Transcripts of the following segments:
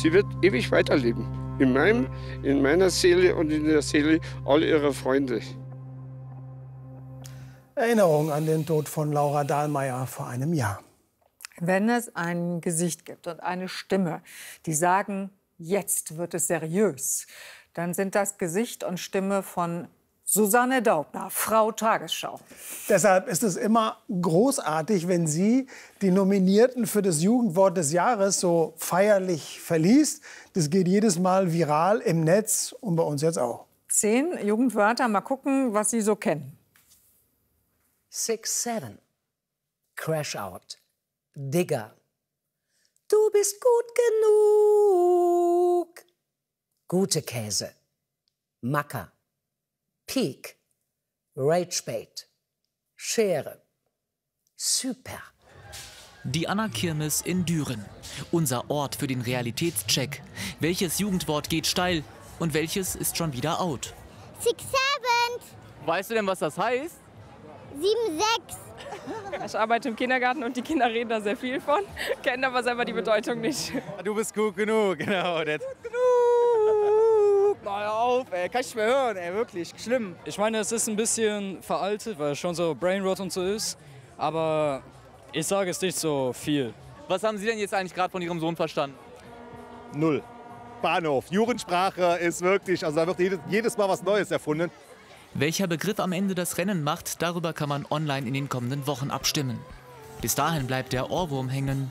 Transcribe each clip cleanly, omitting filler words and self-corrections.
Sie wird ewig weiterleben. In meiner Seele und in der Seele all ihrer Freunde. Erinnerung an den Tod von Laura Dahlmeier vor einem Jahr. Wenn es ein Gesicht gibt und eine Stimme, die sagen, jetzt wird es seriös, dann sind das Gesicht und Stimme von Susanne Daubner, Frau Tagesschau. Deshalb ist es immer großartig, wenn sie die Nominierten für das Jugendwort des Jahres so feierlich verliest. Das geht jedes Mal viral im Netz und bei uns jetzt auch. 10 Jugendwörter, mal gucken, was Sie so kennen. 6-7. Crash out. Digger. Du bist gut genug. Gute Käse. Macker. Peak. Ragebait. Schere. Super. Die Anna-Kirmes in Düren. Unser Ort für den Realitätscheck. Welches Jugendwort geht steil und welches ist schon wieder out? 6-7. Weißt du denn, was das heißt? 7-6. Ich arbeite im Kindergarten und die Kinder reden da sehr viel von, kennen aber selber die Bedeutung nicht. Du bist gut genug, genau. Gut genug. Mal auf, ey, kann ich nicht mehr hören, ey, wirklich, schlimm. Ich meine, es ist ein bisschen veraltet, weil es schon so Brainrot und so ist, aber ich sage es nicht so viel. Was haben Sie denn jetzt eigentlich gerade von Ihrem Sohn verstanden? 0. Bahnhof. Jugendsprache ist wirklich, also da wird jedes Mal was Neues erfunden. Welcher Begriff am Ende das Rennen macht, darüber kann man online in den kommenden Wochen abstimmen. Bis dahin bleibt der Ohrwurm hängen.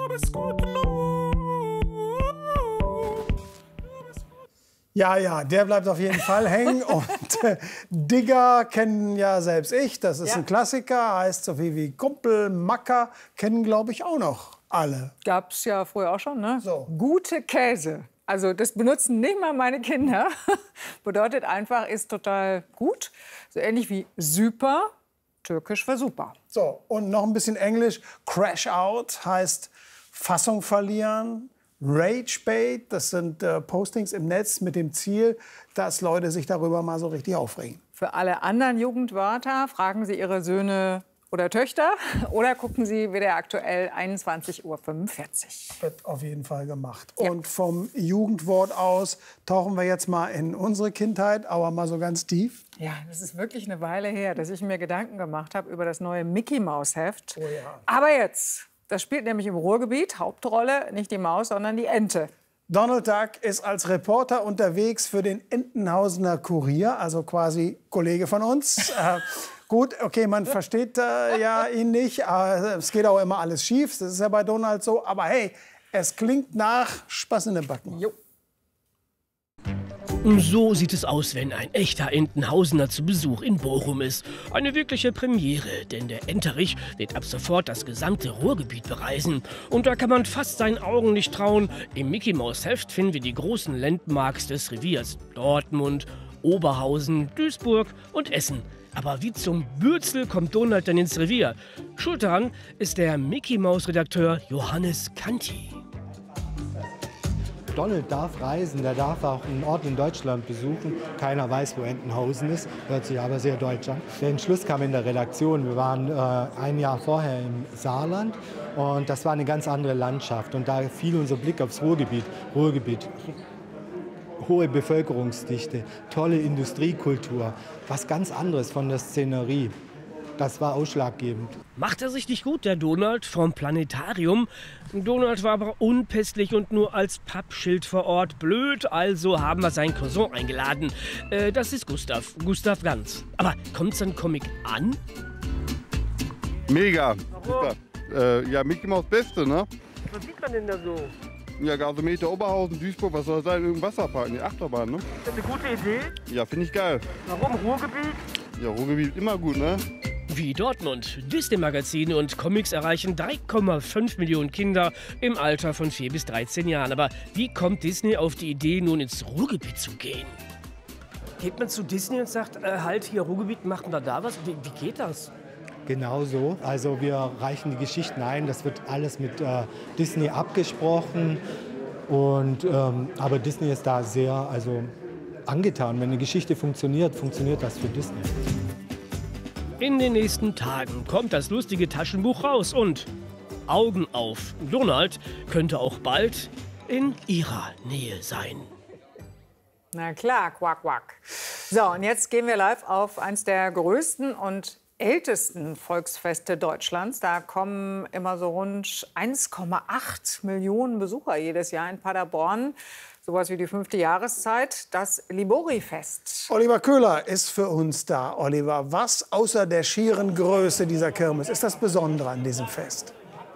Ja, der bleibt auf jeden Fall hängen. Und Digger kennen ja selbst ich, das ist ein Klassiker, heißt so viel wie Kumpel, Macker, kennen glaube ich auch noch alle. Gab's ja früher auch schon, ne? So. Gute Käse. Also das benutzen nicht mal meine Kinder. Bedeutet einfach, ist total gut. So ähnlich wie super, türkisch für super. So, und noch ein bisschen Englisch. Crash out heißt Fassung verlieren. Ragebait, das sind Postings im Netz mit dem Ziel, dass Leute sich darüber mal so richtig aufregen. Für alle anderen Jugendwörter fragen Sie Ihre Söhne oder Töchter oder gucken Sie WDR aktuell 21:45 Uhr. Wird auf jeden Fall gemacht. Ja. Und vom Jugendwort aus tauchen wir jetzt mal in unsere Kindheit, aber mal so ganz tief. Ja, das ist wirklich eine Weile her, dass ich mir Gedanken gemacht habe über das neue Mickey-Maus-Heft. Oh ja. Aber jetzt, das spielt nämlich im Ruhrgebiet, Hauptrolle, nicht die Maus, sondern die Ente. Donald Duck ist als Reporter unterwegs für den Entenhausener Kurier, also quasi Kollege von uns. Gut, okay, man versteht ja ihn nicht, aber es geht auch immer alles schief, das ist ja bei Donald so. Aber hey, es klingt nach Spaß in den Backen. Jo. So sieht es aus, wenn ein echter Entenhausener zu Besuch in Bochum ist. Eine wirkliche Premiere, denn der Enterich wird ab sofort das gesamte Ruhrgebiet bereisen. Und da kann man fast seinen Augen nicht trauen. Im Mickey-Maus-Heft finden wir die großen Landmarks des Reviers. Dortmund, Oberhausen, Duisburg und Essen. Aber wie zum Bürzel kommt Donald denn ins Revier? Schuld daran ist der Mickey-Maus-Redakteur Johannes Kanti. Donald darf reisen, der darf auch einen Ort in Deutschland besuchen. Keiner weiß, wo Entenhausen ist, hört sich aber sehr deutsch an. Der Entschluss kam in der Redaktion. Wir waren ein Jahr vorher im Saarland und das war eine ganz andere Landschaft. Und da fiel unser Blick aufs Ruhrgebiet. Hohe Bevölkerungsdichte, tolle Industriekultur, was ganz anderes von der Szenerie. Das war ausschlaggebend. Macht er sich nicht gut, der Donald, vom Planetarium? Donald war aber unpässlich und nur als Pappschild vor Ort. Blöd, also haben wir seinen Cousin eingeladen. Das ist Gustav Ganz. Aber kommt sein Comic an? Mega, super. Ja, Mickey Maus Beste, ne? Was sieht man denn da so? Ja, Gasometer, Oberhausen, Duisburg, was soll das sein? Irgendein Wasserpark, die Achterbahn, ne? Ist das eine gute Idee? Ja, finde ich geil. Warum Ruhrgebiet? Ja, Ruhrgebiet immer gut, ne? Wie Dortmund. Disney-Magazine und Comics erreichen 3,5 Millionen Kinder im Alter von 4 bis 13 Jahren. Aber wie kommt Disney auf die Idee, nun ins Ruhrgebiet zu gehen? Geht man zu Disney und sagt, halt hier Ruhrgebiet, machen wir da was? Wie geht das? Genau so. Also wir reichen die Geschichten ein. Das wird alles mit Disney abgesprochen. Und, aber Disney ist da sehr angetan. Wenn eine Geschichte funktioniert, funktioniert das für Disney. In den nächsten Tagen kommt das lustige Taschenbuch raus und Augen auf. Donald könnte auch bald in ihrer Nähe sein. Na klar, quack, quack. So, und jetzt gehen wir live auf eines der größten und ältesten Volksfeste Deutschlands. Da kommen immer so rund 1,8 Millionen Besucher jedes Jahr in Paderborn. Sowas wie die 5. Jahreszeit, das Libori-Fest. Oliver Köhler ist für uns da. Oliver, was außer der schieren Größe dieser Kirmes ist das Besondere an diesem Fest?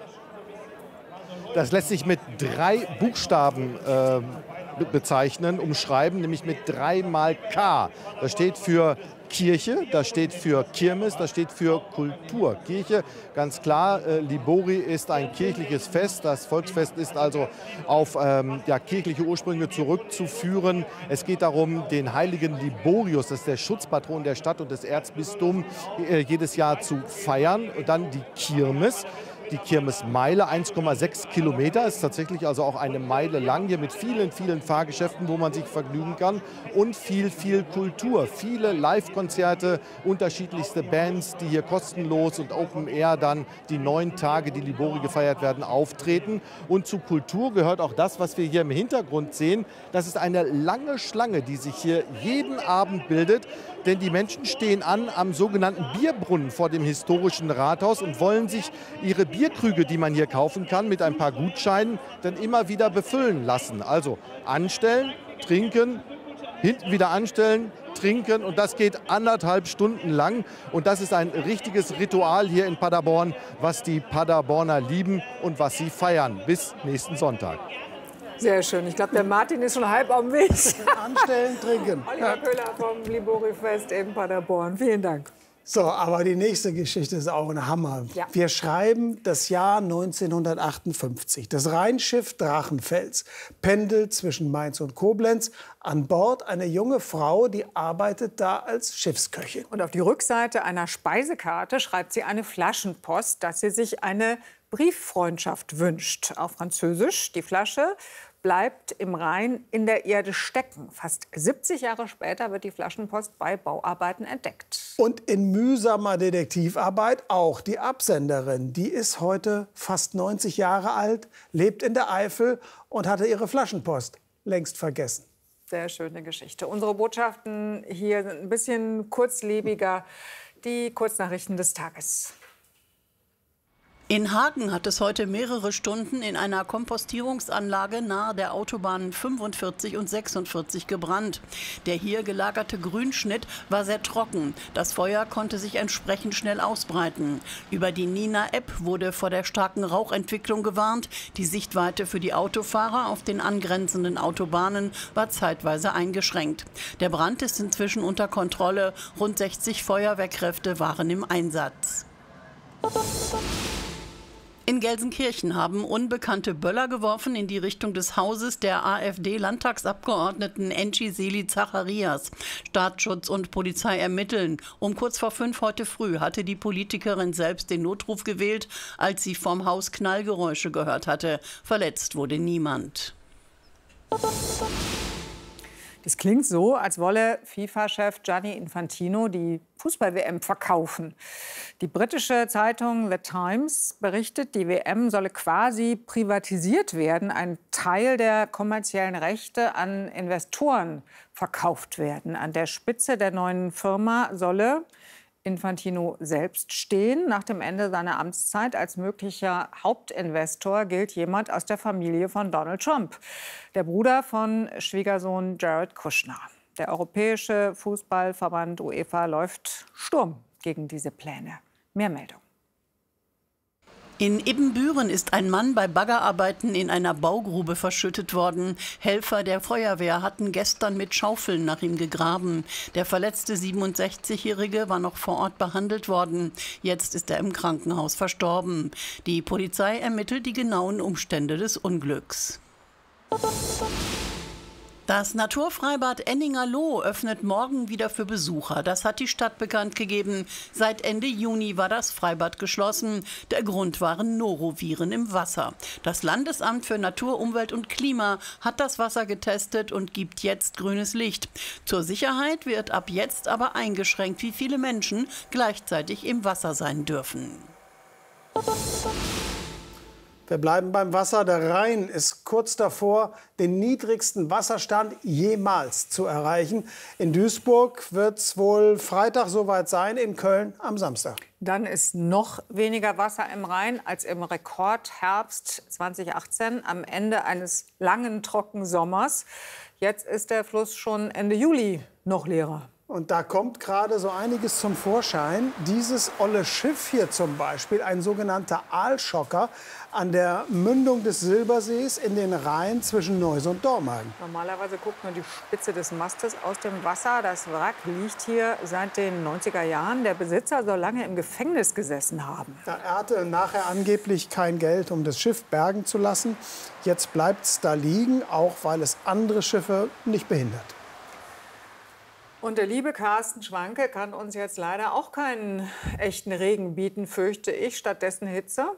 Das lässt sich mit 3 Buchstaben bezeichnen, umschreiben, nämlich mit 3 mal K. Das steht für Kirche, das steht für Kirmes, das steht für Kultur. Kirche, ganz klar, Libori ist ein kirchliches Fest. Das Volksfest ist also auf kirchliche Ursprünge zurückzuführen. Es geht darum, den heiligen Liborius, das ist der Schutzpatron der Stadt und des Erzbistums, jedes Jahr zu feiern. Und dann die Kirmes. Die Kirmesmeile, 1,6 Kilometer, ist tatsächlich also auch eine Meile lang, hier mit vielen, vielen Fahrgeschäften, wo man sich vergnügen kann. Und viel, viel Kultur, viele Live-Konzerte, unterschiedlichste Bands, die hier kostenlos und Open Air dann die 9 Tage, die Libori gefeiert werden, auftreten. Und zu Kultur gehört auch das, was wir hier im Hintergrund sehen. Das ist eine lange Schlange, die sich hier jeden Abend bildet. Denn die Menschen stehen an am sogenannten Bierbrunnen vor dem historischen Rathaus und wollen sich ihre Bierkrüge, die man hier kaufen kann, mit ein paar Gutscheinen dann immer wieder befüllen lassen. Also anstellen, trinken, hinten wieder anstellen, trinken und das geht 1,5 Stunden lang. Und das ist ein richtiges Ritual hier in Paderborn, was die Paderborner lieben und was sie feiern bis nächsten Sonntag. Sehr schön. Ich glaube, der Martin ist schon halb am Weg. Anstellen, trinken. Oliver Köhler vom Libori-Fest in Paderborn. Vielen Dank. So, aber die nächste Geschichte ist auch ein Hammer. Ja. Wir schreiben das Jahr 1958. Das Rheinschiff Drachenfels pendelt zwischen Mainz und Koblenz. An Bord eine junge Frau, die arbeitet da als Schiffsköchin. Und auf die Rückseite einer Speisekarte schreibt sie eine Flaschenpost, dass sie sich eine Brieffreundschaft wünscht. Auf Französisch. Die Flasche bleibt im Rhein in der Erde stecken. Fast 70 Jahre später wird die Flaschenpost bei Bauarbeiten entdeckt. Und in mühsamer Detektivarbeit auch die Absenderin. Die ist heute fast 90 Jahre alt, lebt in der Eifel und hatte ihre Flaschenpost längst vergessen. Sehr schöne Geschichte. Unsere Botschaften hier sind ein bisschen kurzlebiger. Die Kurznachrichten des Tages. In Hagen hat es heute mehrere Stunden in einer Kompostierungsanlage nahe der Autobahnen 45 und 46 gebrannt. Der hier gelagerte Grünschnitt war sehr trocken. Das Feuer konnte sich entsprechend schnell ausbreiten. Über die Nina-App wurde vor der starken Rauchentwicklung gewarnt. Die Sichtweite für die Autofahrer auf den angrenzenden Autobahnen war zeitweise eingeschränkt. Der Brand ist inzwischen unter Kontrolle. Rund 60 Feuerwehrkräfte waren im Einsatz. In Gelsenkirchen haben Unbekannte Böller geworfen in die Richtung des Hauses der AfD-Landtagsabgeordneten Enci Seli Zacharias. Staatsschutz und Polizei ermitteln. Um kurz vor 5 heute früh hatte die Politikerin selbst den Notruf gewählt, als sie vom Haus Knallgeräusche gehört hatte. Verletzt wurde niemand. Es klingt so, als wolle FIFA-Chef Gianni Infantino die Fußball-WM verkaufen. Die britische Zeitung The Times berichtet, die WM solle quasi privatisiert werden. Ein Teil der kommerziellen Rechte an Investoren verkauft werden. An der Spitze der neuen Firma solle Infantino selbst stehen. Nach dem Ende seiner Amtszeit als möglicher Hauptinvestor gilt jemand aus der Familie von Donald Trump, der Bruder von Schwiegersohn Jared Kushner. Der Europäische Fußballverband UEFA läuft Sturm gegen diese Pläne. Mehr Meldung. In Ibbenbüren ist ein Mann bei Baggerarbeiten in einer Baugrube verschüttet worden. Helfer der Feuerwehr hatten gestern mit Schaufeln nach ihm gegraben. Der verletzte 67-Jährige war noch vor Ort behandelt worden. Jetzt ist er im Krankenhaus verstorben. Die Polizei ermittelt die genauen Umstände des Unglücks. Das Naturfreibad Enninger-Lohh öffnet morgen wieder für Besucher. Das hat die Stadt bekannt gegeben. Seit Ende Juni war das Freibad geschlossen. Der Grund waren Noroviren im Wasser. Das Landesamt für Natur, Umwelt und Klima hat das Wasser getestet und gibt jetzt grünes Licht. Zur Sicherheit wird ab jetzt aber eingeschränkt, wie viele Menschen gleichzeitig im Wasser sein dürfen. Wir bleiben beim Wasser. Der Rhein ist kurz davor, den niedrigsten Wasserstand jemals zu erreichen. In Duisburg wird es wohl Freitag soweit sein, in Köln am Samstag. Dann ist noch weniger Wasser im Rhein als im Rekordherbst 2018 am Ende eines langen Trockensommers. Jetzt ist der Fluss schon Ende Juli noch leerer. Und da kommt gerade so einiges zum Vorschein. Dieses olle Schiff hier zum Beispiel, ein sogenannter Aalschocker an der Mündung des Silbersees in den Rhein zwischen Neuss und Dormagen. Normalerweise guckt nur die Spitze des Mastes aus dem Wasser. Das Wrack liegt hier seit den 90er Jahren. Der Besitzer soll lange im Gefängnis gesessen haben. Er hatte nachher angeblich kein Geld, um das Schiff bergen zu lassen. Jetzt bleibt es da liegen, auch weil es andere Schiffe nicht behindert. Und der liebe Carsten Schwanke kann uns jetzt leider auch keinen echten Regen bieten, fürchte ich. Stattdessen Hitze.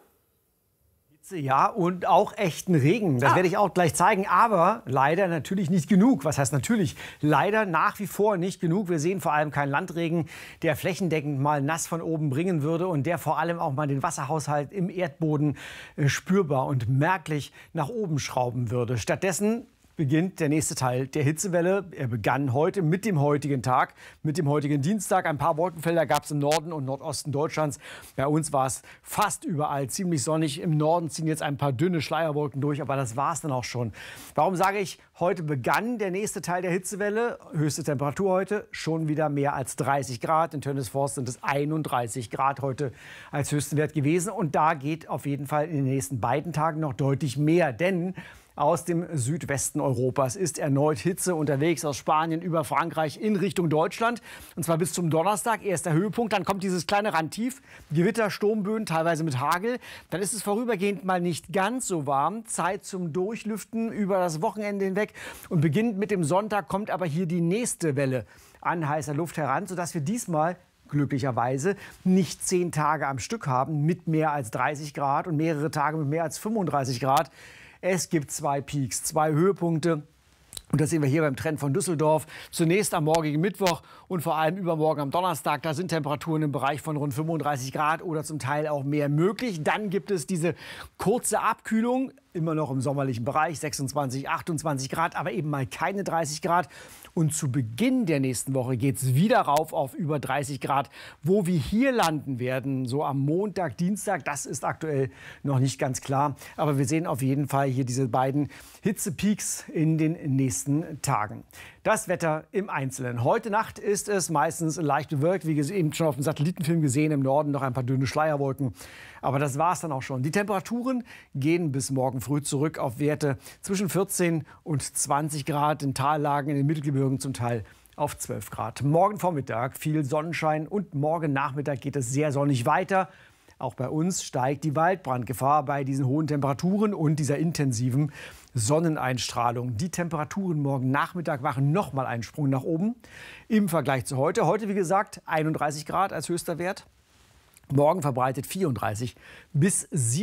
Ja, und auch echten Regen. Das werde ich auch gleich zeigen. Aber leider natürlich nicht genug. Was heißt natürlich? Leider nach wie vor nicht genug. Wir sehen vor allem keinen Landregen, der flächendeckend mal nass von oben bringen würde und der vor allem auch mal den Wasserhaushalt im Erdboden spürbar und merklich nach oben schrauben würde. Stattdessen beginnt der nächste Teil der Hitzewelle. Er begann heute mit dem heutigen Tag, mit dem heutigen Dienstag. Ein paar Wolkenfelder gab es im Norden und Nordosten Deutschlands. Bei uns war es fast überall ziemlich sonnig. Im Norden ziehen jetzt ein paar dünne Schleierwolken durch, aber das war es dann auch schon. Warum sage ich, heute begann der nächste Teil der Hitzewelle? Höchste Temperatur heute schon wieder mehr als 30 Grad. In Tönnesforst sind es 31 Grad heute als höchsten Wert gewesen. Und da geht auf jeden Fall in den nächsten beiden Tagen noch deutlich mehr, denn aus dem Südwesten Europas ist erneut Hitze unterwegs, aus Spanien über Frankreich in Richtung Deutschland. Und zwar bis zum Donnerstag, erster Höhepunkt. Dann kommt dieses kleine Randtief, Gewitter, Sturmböen, teilweise mit Hagel. Dann ist es vorübergehend mal nicht ganz so warm. Zeit zum Durchlüften über das Wochenende hinweg. Und beginnend mit dem Sonntag kommt aber hier die nächste Welle an heißer Luft heran, sodass wir diesmal glücklicherweise nicht 10 Tage am Stück haben mit mehr als 30 Grad und mehrere Tage mit mehr als 35 Grad. Es gibt 2 Peaks, 2 Höhepunkte. Und das sehen wir hier beim Trend von Düsseldorf. Zunächst am morgigen Mittwoch und vor allem übermorgen am Donnerstag. Da sind Temperaturen im Bereich von rund 35 Grad oder zum Teil auch mehr möglich. Dann gibt es diese kurze Abkühlung, immer noch im sommerlichen Bereich, 26, 28 Grad, aber eben mal keine 30 Grad. Und zu Beginn der nächsten Woche geht es wieder rauf auf über 30 Grad. Wo wir hier landen werden, so am Montag, Dienstag, das ist aktuell noch nicht ganz klar. Aber wir sehen auf jeden Fall hier diese beiden Hitzepeaks in den nächsten Tagen. Das Wetter im Einzelnen. Heute Nacht ist es meistens leicht bewölkt, wie eben schon auf dem Satellitenfilm gesehen, im Norden noch ein paar dünne Schleierwolken. Aber das war es dann auch schon. Die Temperaturen gehen bis morgen früh zurück auf Werte zwischen 14 und 20 Grad, in Tallagen, in den Mittelgebirgen zum Teil auf 12 Grad. Morgen Vormittag viel Sonnenschein und morgen Nachmittag geht es sehr sonnig weiter. Auch bei uns steigt die Waldbrandgefahr bei diesen hohen Temperaturen und dieser intensiven Sonneneinstrahlung. Die Temperaturen morgen Nachmittag machen noch mal einen Sprung nach oben im Vergleich zu heute. Heute, wie gesagt, 31 Grad als höchster Wert. Morgen verbreitet 34 bis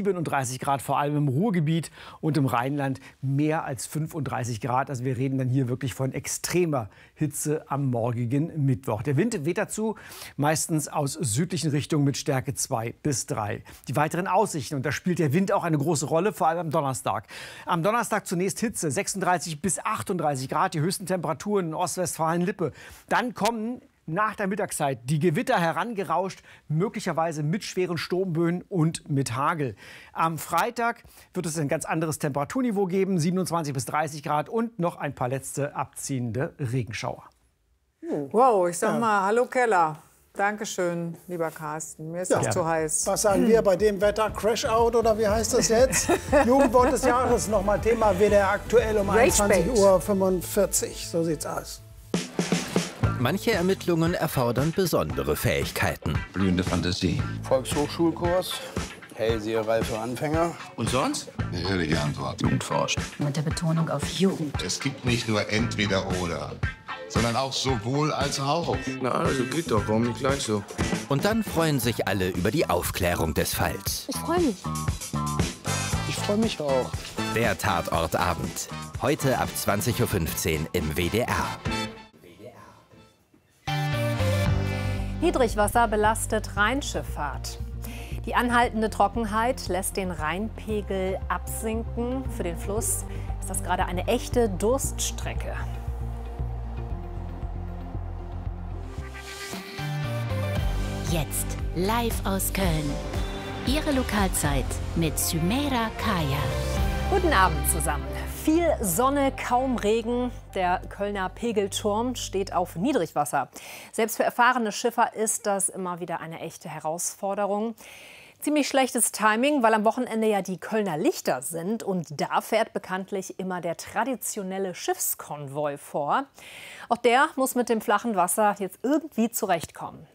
37 Grad, vor allem im Ruhrgebiet und im Rheinland mehr als 35 Grad. Also wir reden dann hier wirklich von extremer Hitze am morgigen Mittwoch. Der Wind weht dazu meistens aus südlichen Richtungen mit Stärke 2 bis 3. Die weiteren Aussichten, und da spielt der Wind auch eine große Rolle, vor allem am Donnerstag. Am Donnerstag zunächst Hitze, 36 bis 38 Grad, die höchsten Temperaturen in Ostwestfalen-Lippe. Dann kommen nach der Mittagszeit die Gewitter herangerauscht, möglicherweise mit schweren Sturmböen und mit Hagel. Am Freitag wird es ein ganz anderes Temperaturniveau geben, 27 bis 30 Grad und noch ein paar letzte abziehende Regenschauer. Wow, ich sag mal, hallo Keller. Dankeschön, lieber Carsten. Mir ist das zu heiß. Was sagen wir bei dem Wetter? Crash-out oder wie heißt das jetzt? Jugendwort des Jahres, nochmal Thema WDR aktuell um 21:45 Uhr. So sieht's aus. Manche Ermittlungen erfordern besondere Fähigkeiten. Blühende Fantasie. Volkshochschulkurs, Hellseherei für Anfänger. Und sonst? Eine ehrliche Antwort. Jugendforscht. Mit der Betonung auf Jugend. Es gibt nicht nur entweder oder, sondern auch sowohl als auch. Na, also geht doch, warum nicht gleich so? Und dann freuen sich alle über die Aufklärung des Falls. Ich freue mich. Ich freue mich auch. Der Tatortabend. Heute ab 20:15 Uhr im WDR. Niedrigwasser belastet Rheinschifffahrt. Die anhaltende Trockenheit lässt den Rheinpegel absinken. Für den Fluss ist das gerade eine echte Durststrecke. Jetzt live aus Köln. Ihre Lokalzeit mit Sümeira Kaya. Guten Abend zusammen. Viel Sonne, kaum Regen. Der Kölner Pegelturm steht auf Niedrigwasser. Selbst für erfahrene Schiffer ist das immer wieder eine echte Herausforderung. Ziemlich schlechtes Timing, weil am Wochenende ja die Kölner Lichter sind. Und da fährt bekanntlich immer der traditionelle Schiffskonvoi vor. Auch der muss mit dem flachen Wasser jetzt irgendwie zurechtkommen.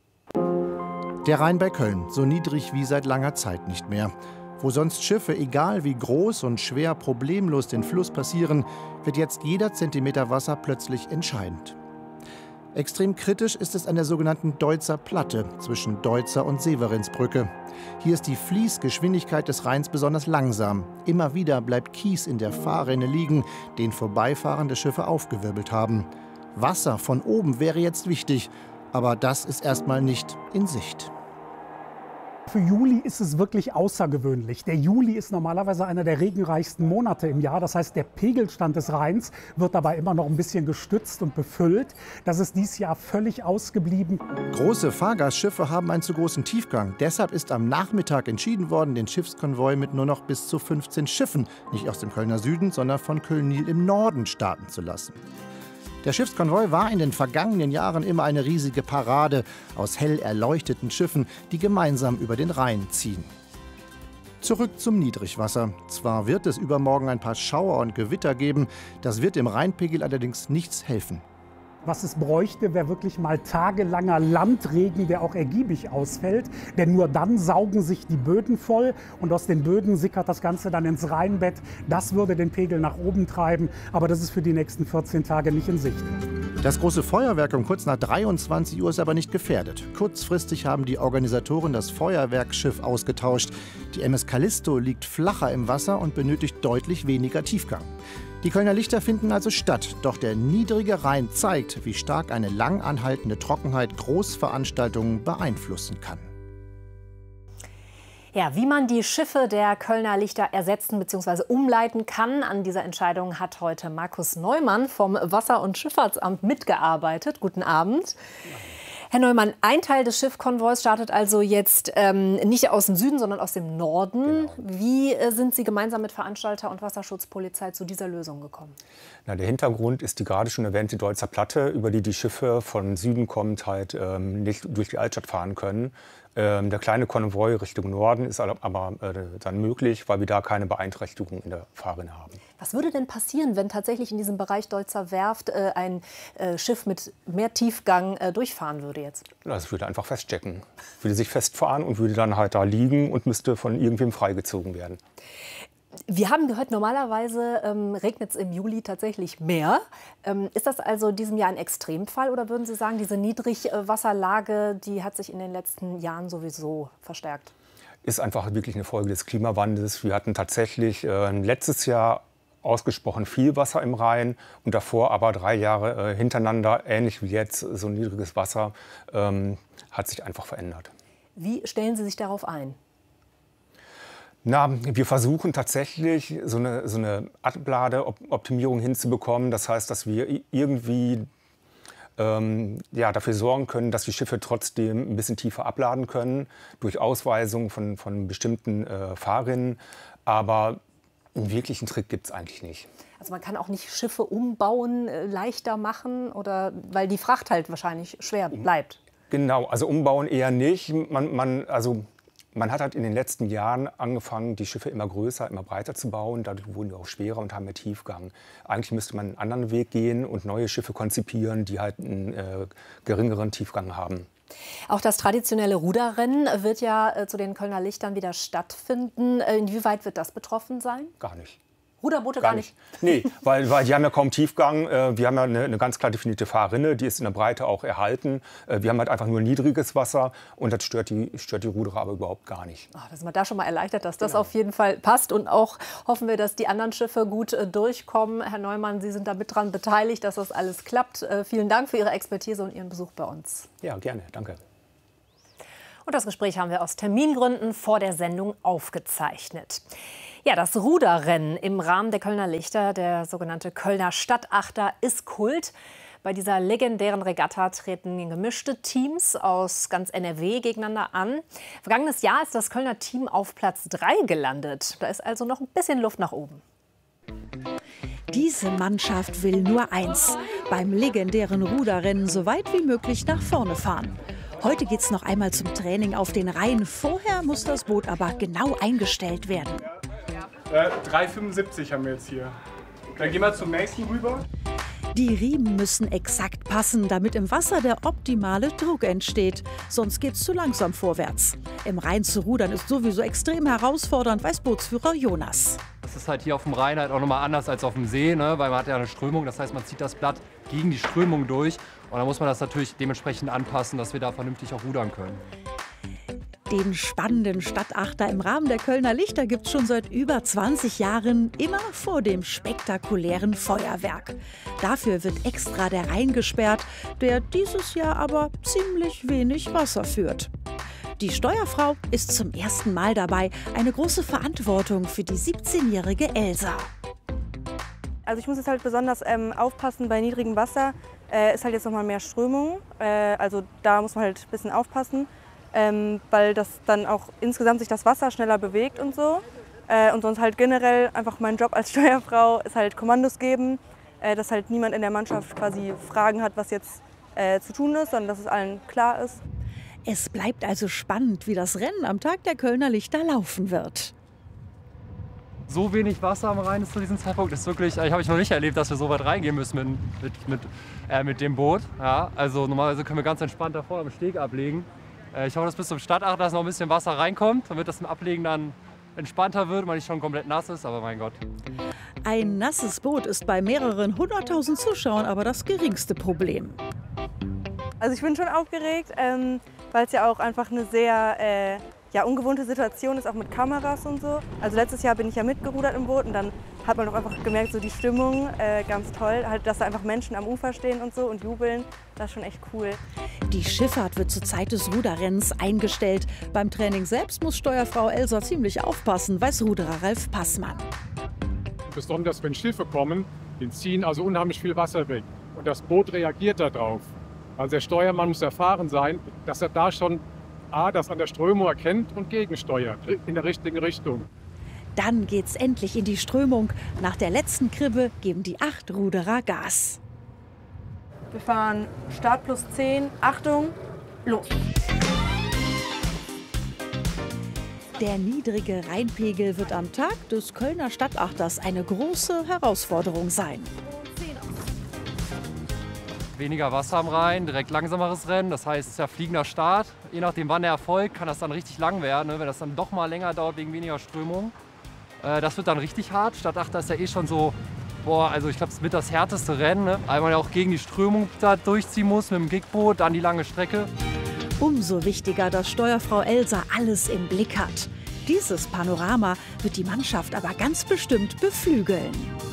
Der Rhein bei Köln, so niedrig wie seit langer Zeit nicht mehr. Wo sonst Schiffe, egal wie groß und schwer, problemlos den Fluss passieren, wird jetzt jeder Zentimeter Wasser plötzlich entscheidend. Extrem kritisch ist es an der sogenannten Deutzer Platte zwischen Deutzer und Severinsbrücke. Hier ist die Fließgeschwindigkeit des Rheins besonders langsam. Immer wieder bleibt Kies in der Fahrrinne liegen, den vorbeifahrende Schiffe aufgewirbelt haben. Wasser von oben wäre jetzt wichtig, aber das ist erstmal nicht in Sicht. Für Juli ist es wirklich außergewöhnlich. Der Juli ist normalerweise einer der regenreichsten Monate im Jahr. Das heißt, der Pegelstand des Rheins wird dabei immer noch ein bisschen gestützt und befüllt. Das ist dieses Jahr völlig ausgeblieben. Große Fahrgastschiffe haben einen zu großen Tiefgang. Deshalb ist am Nachmittag entschieden worden, den Schiffskonvoi mit nur noch bis zu 15 Schiffen, nicht aus dem Kölner Süden, sondern von Köln-Nil im Norden starten zu lassen. Der Schiffskonvoi war in den vergangenen Jahren immer eine riesige Parade aus hell erleuchteten Schiffen, die gemeinsam über den Rhein ziehen. Zurück zum Niedrigwasser. Zwar wird es übermorgen ein paar Schauer und Gewitter geben, das wird dem Rheinpegel allerdings nichts helfen. Was es bräuchte, wäre wirklich mal tagelanger Landregen, der auch ergiebig ausfällt. Denn nur dann saugen sich die Böden voll und aus den Böden sickert das Ganze dann ins Rheinbett. Das würde den Pegel nach oben treiben, aber das ist für die nächsten 14 Tage nicht in Sicht. Das große Feuerwerk um kurz nach 23 Uhr ist aber nicht gefährdet. Kurzfristig haben die Organisatoren das Feuerwerksschiff ausgetauscht. Die MS Callisto liegt flacher im Wasser und benötigt deutlich weniger Tiefgang. Die Kölner Lichter finden also statt, doch der niedrige Rhein zeigt, wie stark eine lang anhaltende Trockenheit Großveranstaltungen beeinflussen kann. Ja, wie man die Schiffe der Kölner Lichter ersetzen bzw. umleiten kann, an dieser Entscheidung hat heute Markus Neumann vom Wasser- und Schifffahrtsamt mitgearbeitet. Guten Abend. Herr Neumann, ein Teil des Schiffskonvois startet also jetzt nicht aus dem Süden, sondern aus dem Norden. Genau. Wie sind Sie gemeinsam mit Veranstalter und Wasserschutzpolizei zu dieser Lösung gekommen? Na, der Hintergrund ist die gerade schon erwähnte Deutzer Platte, über die die Schiffe von Süden kommend halt nicht durch die Altstadt fahren können. Der kleine Konvoi Richtung Norden ist aber dann möglich, weil wir da keine Beeinträchtigung in der Fahrrinne haben. Was würde denn passieren, wenn tatsächlich in diesem Bereich Deutzer Werft ein Schiff mit mehr Tiefgang durchfahren würde jetzt? Das würde einfach feststecken, würde sich festfahren und würde dann halt da liegen und müsste von irgendwem freigezogen werden. Wir haben gehört, normalerweise regnet es im Juli tatsächlich mehr. Ist das also diesem Jahr ein Extremfall oder würden Sie sagen, diese Niedrigwasserlage, die hat sich in den letzten Jahren sowieso verstärkt? Ist einfach wirklich eine Folge des Klimawandels. Wir hatten tatsächlich letztes Jahr ausgesprochen viel Wasser im Rhein und davor aber 3 Jahre hintereinander, ähnlich wie jetzt, so niedriges Wasser, hat sich einfach verändert. Wie stellen Sie sich darauf ein? Na, wir versuchen tatsächlich so eine Abladeoptimierung hinzubekommen. Das heißt, dass wir irgendwie dafür sorgen können, dass die Schiffe trotzdem ein bisschen tiefer abladen können durch Ausweisung von bestimmten Fahrrinnen. Aber einen wirklichen Trick gibt es eigentlich nicht. Also man kann auch nicht Schiffe umbauen, leichter machen, oder weil die Fracht halt wahrscheinlich schwer bleibt. Genau, also umbauen eher nicht. Man hat halt in den letzten Jahren angefangen, die Schiffe immer größer, immer breiter zu bauen. Dadurch wurden die auch schwerer und haben mehr Tiefgang. Eigentlich müsste man einen anderen Weg gehen und neue Schiffe konzipieren, die halt einen geringeren Tiefgang haben. Auch das traditionelle Ruderrennen wird ja zu den Kölner Lichtern wieder stattfinden. Inwieweit wird das betroffen sein? Gar nicht. Ruderboote gar nicht? Nee, weil die haben ja kaum Tiefgang. Wir haben ja eine ganz klar definierte Fahrrinne, die ist in der Breite auch erhalten. Wir haben halt einfach nur niedriges Wasser und das stört die Ruderer aber überhaupt gar nicht. Ach, da sind wir da schon mal erleichtert, dass das auf jeden Fall passt. Und auch hoffen wir, dass die anderen Schiffe gut durchkommen. Herr Neumann, Sie sind da mit dran beteiligt, dass das alles klappt. Vielen Dank für Ihre Expertise und Ihren Besuch bei uns. Ja, gerne. Danke. Und das Gespräch haben wir aus Termingründen vor der Sendung aufgezeichnet. Ja, das Ruderrennen im Rahmen der Kölner Lichter, der sogenannte Kölner Stadtachter, ist Kult. Bei dieser legendären Regatta treten gemischte Teams aus ganz NRW gegeneinander an. Vergangenes Jahr ist das Kölner Team auf Platz 3 gelandet. Da ist also noch ein bisschen Luft nach oben. Diese Mannschaft will nur eins: beim legendären Ruderrennen so weit wie möglich nach vorne fahren. Heute geht's noch einmal zum Training auf den Rhein. Vorher muss das Boot aber genau eingestellt werden. 3,75 haben wir jetzt hier. Dann gehen wir zum nächsten rüber. Die Riemen müssen exakt passen, damit im Wasser der optimale Druck entsteht. Sonst geht's zu langsam vorwärts. Im Rhein zu rudern ist sowieso extrem herausfordernd, weiß Bootsführer Jonas. Das ist halt hier auf dem Rhein halt auch nochmal anders als auf dem See, ne? Weil man hat ja eine Strömung. Das heißt, man zieht das Blatt gegen die Strömung durch. Und dann muss man das natürlich dementsprechend anpassen, dass wir da vernünftig auch rudern können. Den spannenden Stadtachter im Rahmen der Kölner Lichter gibt es schon seit über 20 Jahren, immer vor dem spektakulären Feuerwerk. Dafür wird extra der Rhein gesperrt, der dieses Jahr aber ziemlich wenig Wasser führt. Die Steuerfrau ist zum ersten Mal dabei, eine große Verantwortung für die 17-jährige Elsa. Also ich muss jetzt halt besonders aufpassen bei niedrigem Wasser. Ist halt jetzt noch mal mehr Strömung, also da muss man halt ein bisschen aufpassen. Weil das dann auch insgesamt sich das Wasser schneller bewegt und so. Und sonst halt generell einfach mein Job als Steuerfrau ist halt Kommandos geben, dass halt niemand in der Mannschaft quasi Fragen hat, was jetzt zu tun ist, sondern dass es allen klar ist. Es bleibt also spannend, wie das Rennen am Tag der Kölner Lichter laufen wird. So wenig Wasser am Rhein ist zu diesem Zeitpunkt, ist wirklich, habe ich noch nicht erlebt, dass wir so weit reingehen müssen mit dem Boot. Ja, also normalerweise können wir ganz entspannt da vorne am Steg ablegen. Ich hoffe, dass bis zum Stadtachter noch ein bisschen Wasser reinkommt, damit das im Ablegen dann entspannter wird und man nicht schon komplett nass ist, aber mein Gott. Ein nasses Boot ist bei mehreren 100.000 Zuschauern aber das geringste Problem. Also ich bin schon aufgeregt, weil es ja auch einfach eine sehr ungewohnte Situation ist, auch mit Kameras und so. Also letztes Jahr bin ich ja mitgerudert im Boot und dann hat man doch einfach gemerkt, so die Stimmung, ganz toll, halt, dass da einfach Menschen am Ufer stehen und so und jubeln, das ist schon echt cool. Die Schifffahrt wird zur Zeit des Ruderrennens eingestellt. Beim Training selbst muss Steuerfrau Elsa ziemlich aufpassen, weiß Ruderer Ralf Passmann. Besonders wenn Schiffe kommen, die ziehen also unheimlich viel Wasser weg. Und das Boot reagiert darauf. Also der Steuermann muss erfahren sein, dass er da schon das an der Strömung erkennt und gegensteuert in der richtigen Richtung. Dann geht's endlich in die Strömung. Nach der letzten Kribbe geben die 8 Ruderer Gas. Wir fahren Start plus 10, Achtung, los! Der niedrige Rheinpegel wird am Tag des Kölner Stadtachters eine große Herausforderung sein. Weniger Wasser am Rhein, direkt langsameres Rennen, das heißt, es ist ja fliegender Start. Je nachdem, wann der erfolgt, kann das dann richtig lang werden, ne? Wenn das dann doch mal länger dauert wegen weniger Strömung. Das wird dann richtig hart. Stadtachter ist ja eh schon so, also ich glaube, es wird das härteste Rennen, ne? Weil man ja auch gegen die Strömung da durchziehen muss mit dem Gigboot, dann die lange Strecke. Umso wichtiger, dass Steuerfrau Elsa alles im Blick hat. Dieses Panorama wird die Mannschaft aber ganz bestimmt beflügeln.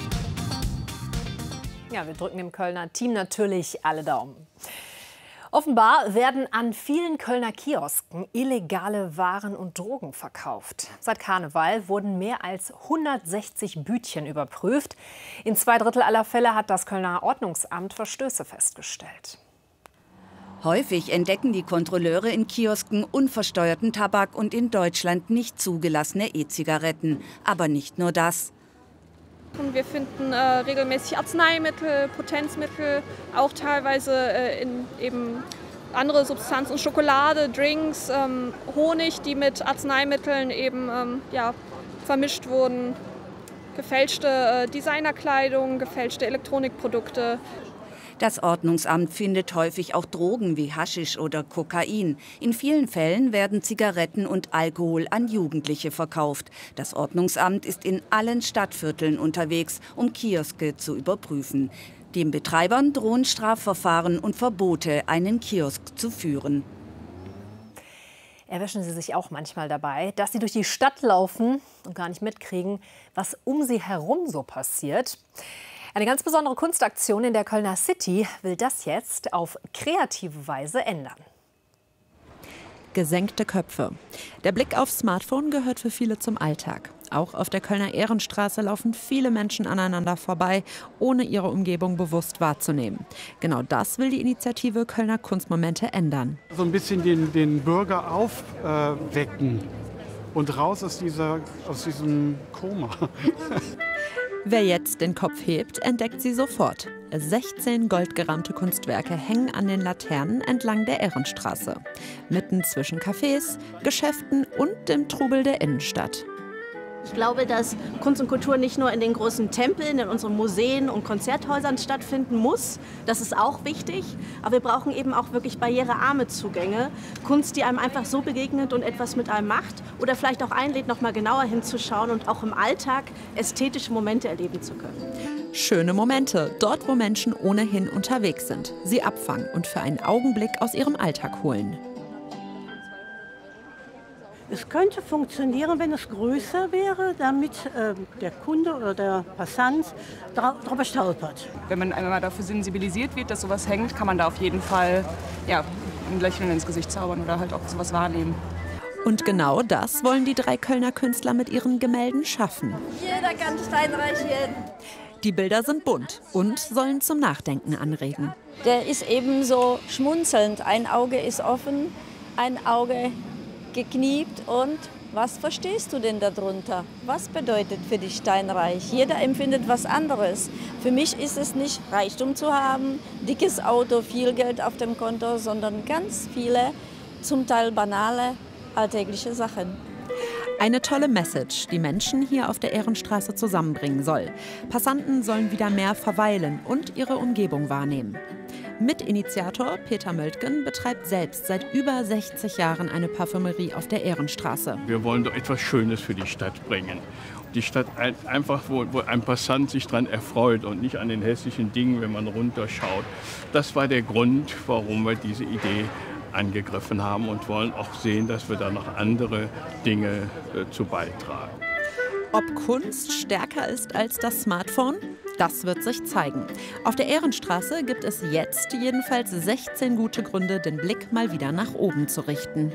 Ja, wir drücken dem Kölner Team natürlich alle Daumen. Offenbar werden an vielen Kölner Kiosken illegale Waren und Drogen verkauft. Seit Karneval wurden mehr als 160 Bütchen überprüft. In 2/3 aller Fälle hat das Kölner Ordnungsamt Verstöße festgestellt. Häufig entdecken die Kontrolleure in Kiosken unversteuerten Tabak und in Deutschland nicht zugelassene E-Zigaretten. Aber nicht nur das. Wir finden regelmäßig Arzneimittel, Potenzmittel, auch teilweise in eben andere Substanzen, Schokolade, Drinks, Honig, die mit Arzneimitteln eben vermischt wurden, gefälschte Designerkleidung, gefälschte Elektronikprodukte. Das Ordnungsamt findet häufig auch Drogen wie Haschisch oder Kokain. In vielen Fällen werden Zigaretten und Alkohol an Jugendliche verkauft. Das Ordnungsamt ist in allen Stadtvierteln unterwegs, um Kioske zu überprüfen. Den Betreibern drohen Strafverfahren und Verbote, einen Kiosk zu führen. Erwischen Sie sich auch manchmal dabei, dass Sie durch die Stadt laufen und gar nicht mitkriegen, was um Sie herum so passiert? Eine ganz besondere Kunstaktion in der Kölner City will das jetzt auf kreative Weise ändern. gesenkte Köpfe. Der Blick aufs Smartphone gehört für viele zum Alltag. Auch auf der Kölner Ehrenstraße laufen viele Menschen aneinander vorbei, ohne ihre Umgebung bewusst wahrzunehmen. Genau das will die Initiative Kölner Kunstmomente ändern. So ein bisschen den Bürger aufwecken und raus aus diesem Koma. Wer jetzt den Kopf hebt, entdeckt sie sofort. 16 goldgerahmte Kunstwerke hängen an den Laternen entlang der Ehrenstraße. Mitten zwischen Cafés, Geschäften und dem Trubel der Innenstadt. Ich glaube, dass Kunst und Kultur nicht nur in den großen Tempeln, in unseren Museen und Konzerthäusern stattfinden muss. Das ist auch wichtig. Aber wir brauchen eben auch wirklich barrierearme Zugänge. Kunst, die einem einfach so begegnet und etwas mit einem macht. Oder vielleicht auch einlädt, noch mal genauer hinzuschauen und auch im Alltag ästhetische Momente erleben zu können. Schöne Momente, dort wo Menschen ohnehin unterwegs sind. Sie abfangen und für einen Augenblick aus ihrem Alltag holen. Es könnte funktionieren, wenn es größer wäre, damit der Kunde oder der Passant darüber stolpert. Wenn man einmal dafür sensibilisiert wird, dass sowas hängt, kann man da auf jeden Fall ein Lächeln ins Gesicht zaubern oder halt auch sowas wahrnehmen. Und genau das wollen die 3 Kölner Künstler mit ihren Gemälden schaffen. Jeder kann steinreich werden. Die Bilder sind bunt und sollen zum Nachdenken anregen. Der ist eben so schmunzelnd. Ein Auge ist offen, ein Auge gekniept. Und was verstehst du denn darunter? Was bedeutet für dich steinreich? Jeder empfindet was anderes. Für mich ist es nicht Reichtum zu haben, dickes Auto, viel Geld auf dem Konto, sondern ganz viele, zum Teil banale, alltägliche Sachen. Eine tolle Message, die Menschen hier auf der Ehrenstraße zusammenbringen soll. Passanten sollen wieder mehr verweilen und ihre Umgebung wahrnehmen. Mitinitiator Peter Möltgen betreibt selbst seit über 60 Jahren eine Parfümerie auf der Ehrenstraße. Wir wollen doch etwas Schönes für die Stadt bringen. Die Stadt einfach, wo ein Passant sich daran erfreut und nicht an den hässlichen Dingen, wenn man runterschaut. Das war der Grund, warum wir diese Idee angegriffen haben und wollen auch sehen, dass wir da noch andere Dinge zu beitragen. Ob Kunst stärker ist als das Smartphone? Das wird sich zeigen. Auf der Ehrenstraße gibt es jetzt jedenfalls 16 gute Gründe, den Blick mal wieder nach oben zu richten.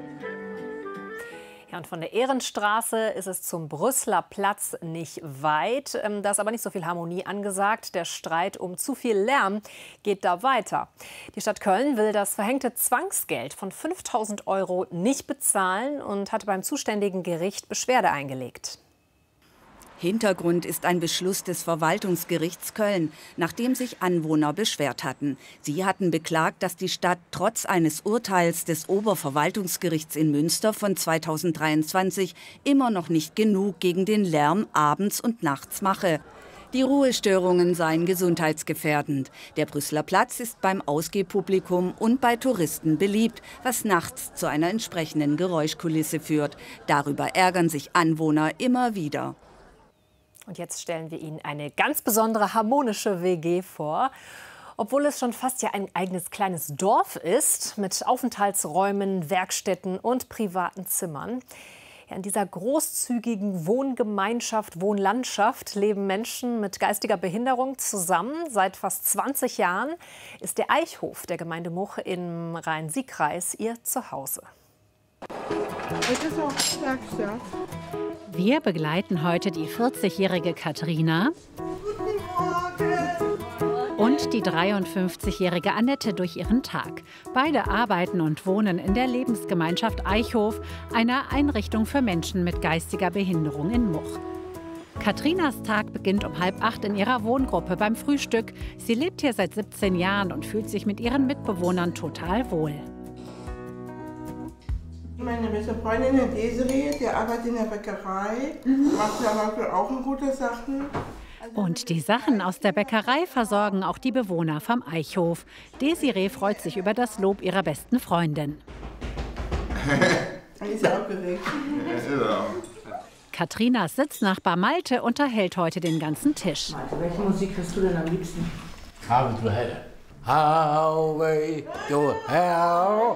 Ja, und von der Ehrenstraße ist es zum Brüsseler Platz nicht weit. Da ist aber nicht so viel Harmonie angesagt. Der Streit um zu viel Lärm geht da weiter. Die Stadt Köln will das verhängte Zwangsgeld von 5.000 € nicht bezahlen und hatte beim zuständigen Gericht Beschwerde eingelegt. Hintergrund ist ein Beschluss des Verwaltungsgerichts Köln, nachdem sich Anwohner beschwert hatten. Sie hatten beklagt, dass die Stadt trotz eines Urteils des Oberverwaltungsgerichts in Münster von 2023 immer noch nicht genug gegen den Lärm abends und nachts mache. Die Ruhestörungen seien gesundheitsgefährdend. Der Brüsseler Platz ist beim Ausgehpublikum und bei Touristen beliebt, was nachts zu einer entsprechenden Geräuschkulisse führt. Darüber ärgern sich Anwohner immer wieder. Und jetzt stellen wir Ihnen eine ganz besondere harmonische WG vor. Obwohl es schon fast ja ein eigenes kleines Dorf ist, mit Aufenthaltsräumen, Werkstätten und privaten Zimmern. Ja, in dieser großzügigen Wohngemeinschaft, Wohnlandschaft leben Menschen mit geistiger Behinderung zusammen. Seit fast 20 Jahren ist der Eichhof der Gemeinde Much im Rhein-Sieg-Kreis ihr Zuhause. Wir begleiten heute die 40-jährige Katharina und die 53-jährige Annette durch ihren Tag. Beide arbeiten und wohnen in der Lebensgemeinschaft Eichhof, einer Einrichtung für Menschen mit geistiger Behinderung in Much. Katharinas Tag beginnt um 7:30 in ihrer Wohngruppe beim Frühstück. Sie lebt hier seit 17 Jahren und fühlt sich mit ihren Mitbewohnern total wohl. Meine beste Freundin, die Desiree, die arbeitet in der Bäckerei, macht da auch gute Sachen. Und die Sachen aus der Bäckerei versorgen auch die Bewohner vom Eichhof. Desiree freut sich über das Lob ihrer besten Freundin. Die ist aufgeregt. Katharinas Sitznachbar Malte unterhält heute den ganzen Tisch. Malte, welche Musik hörst du denn am liebsten? Highway to Hell. Highway to Hell.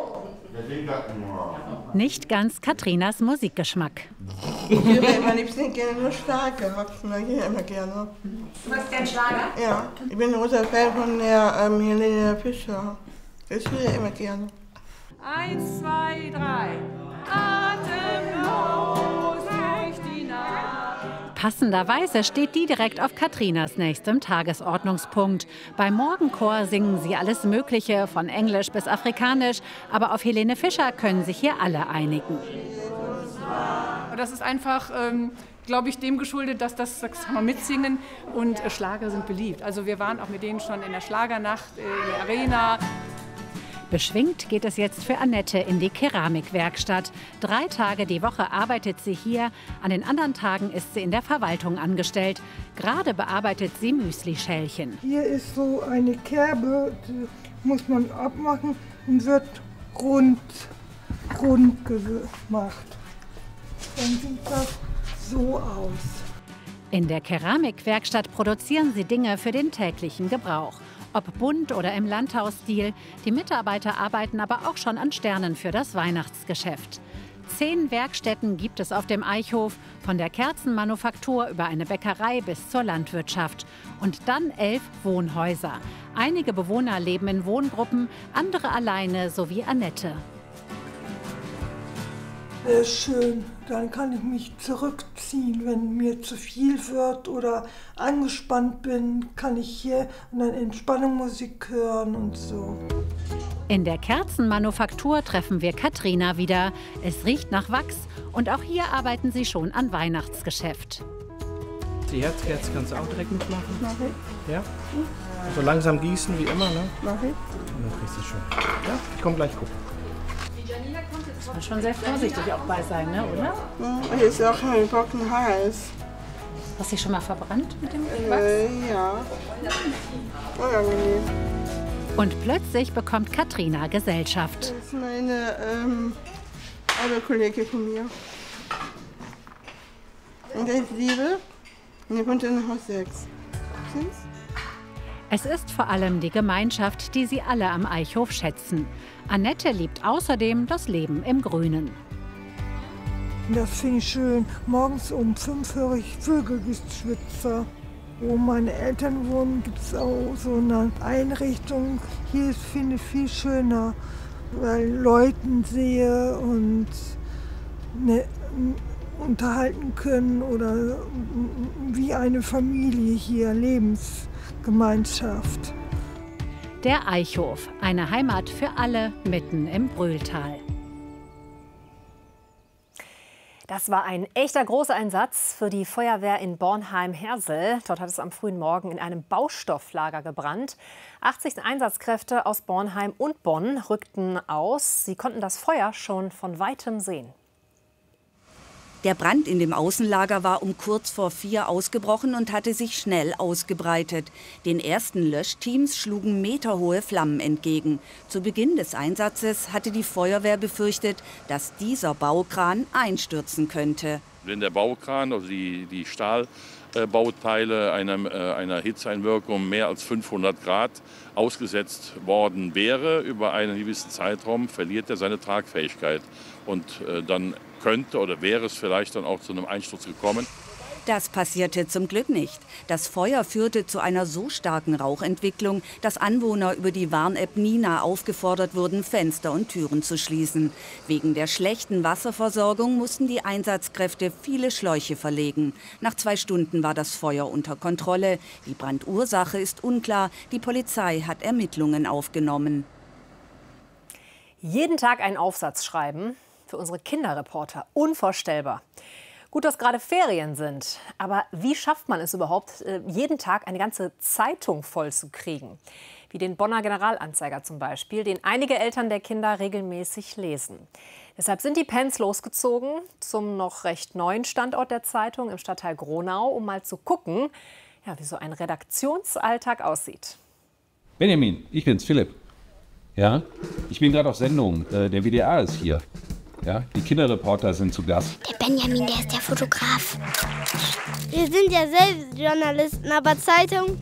Nicht ganz Katharinas Musikgeschmack. Ich höre am liebsten gerne nur Schlager, immer gerne. Du hörst gern Schlager? Ja, ich bin ein großer Fan von der Helene Fischer. Das höre ich immer gerne. 1, 2, 3. Atemlos durch die Nacht. Passenderweise steht die direkt auf Katrinas nächstem Tagesordnungspunkt. Beim Morgenchor singen sie alles Mögliche, von Englisch bis Afrikanisch. Aber auf Helene Fischer können sich hier alle einigen. Das ist einfach, glaube ich, dem geschuldet, dass das kann man mitsingen und Schlager sind beliebt. Also wir waren auch mit denen schon in der Schlagernacht, in der Arena. Beschwingt geht es jetzt für Annette in die Keramikwerkstatt. 3 Tage die Woche arbeitet sie hier. An den anderen Tagen ist sie in der Verwaltung angestellt. Gerade bearbeitet sie Müslischälchen. Hier ist so eine Kerbe, die muss man abmachen und wird rund gemacht. Dann sieht das so aus. In der Keramikwerkstatt produzieren sie Dinge für den täglichen Gebrauch. Ob bunt oder im Landhausstil, die Mitarbeiter arbeiten aber auch schon an Sternen für das Weihnachtsgeschäft. 10 Werkstätten gibt es auf dem Eichhof, von der Kerzenmanufaktur über eine Bäckerei bis zur Landwirtschaft. Und dann 11 Wohnhäuser. Einige Bewohner leben in Wohngruppen, andere alleine, so wie Annette. Sehr schön. Dann kann ich mich zurückziehen, wenn mir zu viel wird oder angespannt bin, kann ich hier und dann Entspannungsmusik hören und so. In der Kerzenmanufaktur treffen wir Katrina wieder. Es riecht nach Wachs und auch hier arbeiten sie schon an Weihnachtsgeschäft. Die Herzkerze kannst du auch direkt mitmachen? Mach ich. Ja? So langsam gießen wie immer, ne? Mach ich. Dann kriegst du schon. Ja? Ich komm gleich gucken. Muss man schon sehr vorsichtig auch bei sein, ne, oder? Hier ist auch ein trocken Hals. Hast du dich schon mal verbrannt mit dem Wachs? Ja. Unangenehm. Und plötzlich bekommt Katrina Gesellschaft. Das ist meine Arbeitskollegin von mir. Und der ist Liebe. Und die kommt in Haus 6. Stimmt's? Es ist vor allem die Gemeinschaft, die sie alle am Eichhof schätzen. Annette liebt außerdem das Leben im Grünen. Das finde ich schön. Morgens um 5 höre ich Vögelgezwitscher. Wo meine Eltern wohnen, gibt es auch so eine Einrichtung. Hier finde ich viel schöner, weil ich Leute sehe und unterhalten können oder wie eine Familie hier, Lebensgemeinschaft. Der Eichhof, eine Heimat für alle mitten im Brühltal. Das war ein echter Großeinsatz für die Feuerwehr in Bornheim-Hersel. Dort hat es am frühen Morgen in einem Baustofflager gebrannt. 80 Einsatzkräfte aus Bornheim und Bonn rückten aus. Sie konnten das Feuer schon von weitem sehen. Der Brand in dem Außenlager war um kurz vor 4 ausgebrochen und hatte sich schnell ausgebreitet. Den ersten Löschteams schlugen meterhohe Flammen entgegen. Zu Beginn des Einsatzes hatte die Feuerwehr befürchtet, dass dieser Baukran einstürzen könnte. Wenn der Baukran, also die Stahlbauteile einer Hitzeeinwirkung mehr als 500 Grad ausgesetzt worden wäre über einen gewissen Zeitraum, verliert er seine Tragfähigkeit. Und dann könnte oder wäre es vielleicht dann auch zu einem Einsturz gekommen. Das passierte zum Glück nicht. Das Feuer führte zu einer so starken Rauchentwicklung, dass Anwohner über die Warn-App Nina aufgefordert wurden, Fenster und Türen zu schließen. Wegen der schlechten Wasserversorgung mussten die Einsatzkräfte viele Schläuche verlegen. Nach 2 Stunden war das Feuer unter Kontrolle. Die Brandursache ist unklar. Die Polizei hat Ermittlungen aufgenommen. Jeden Tag einen Aufsatz schreiben, für unsere Kinderreporter unvorstellbar. Gut, dass gerade Ferien sind, aber wie schafft man es überhaupt, jeden Tag eine ganze Zeitung voll zu kriegen? Wie den Bonner Generalanzeiger zum Beispiel, den einige Eltern der Kinder regelmäßig lesen. Deshalb sind die Pens losgezogen zum noch recht neuen Standort der Zeitung im Stadtteil Gronau, um mal zu gucken, ja, wie so ein Redaktionsalltag aussieht. Benjamin, ich bin's, Philipp. Ja, ich bin gerade auf Sendung. Der WDR ist hier. Ja, die Kinderreporter sind zu Gast. Der Benjamin, der ist der Fotograf. Wir sind ja selbst Journalisten, aber Zeitung,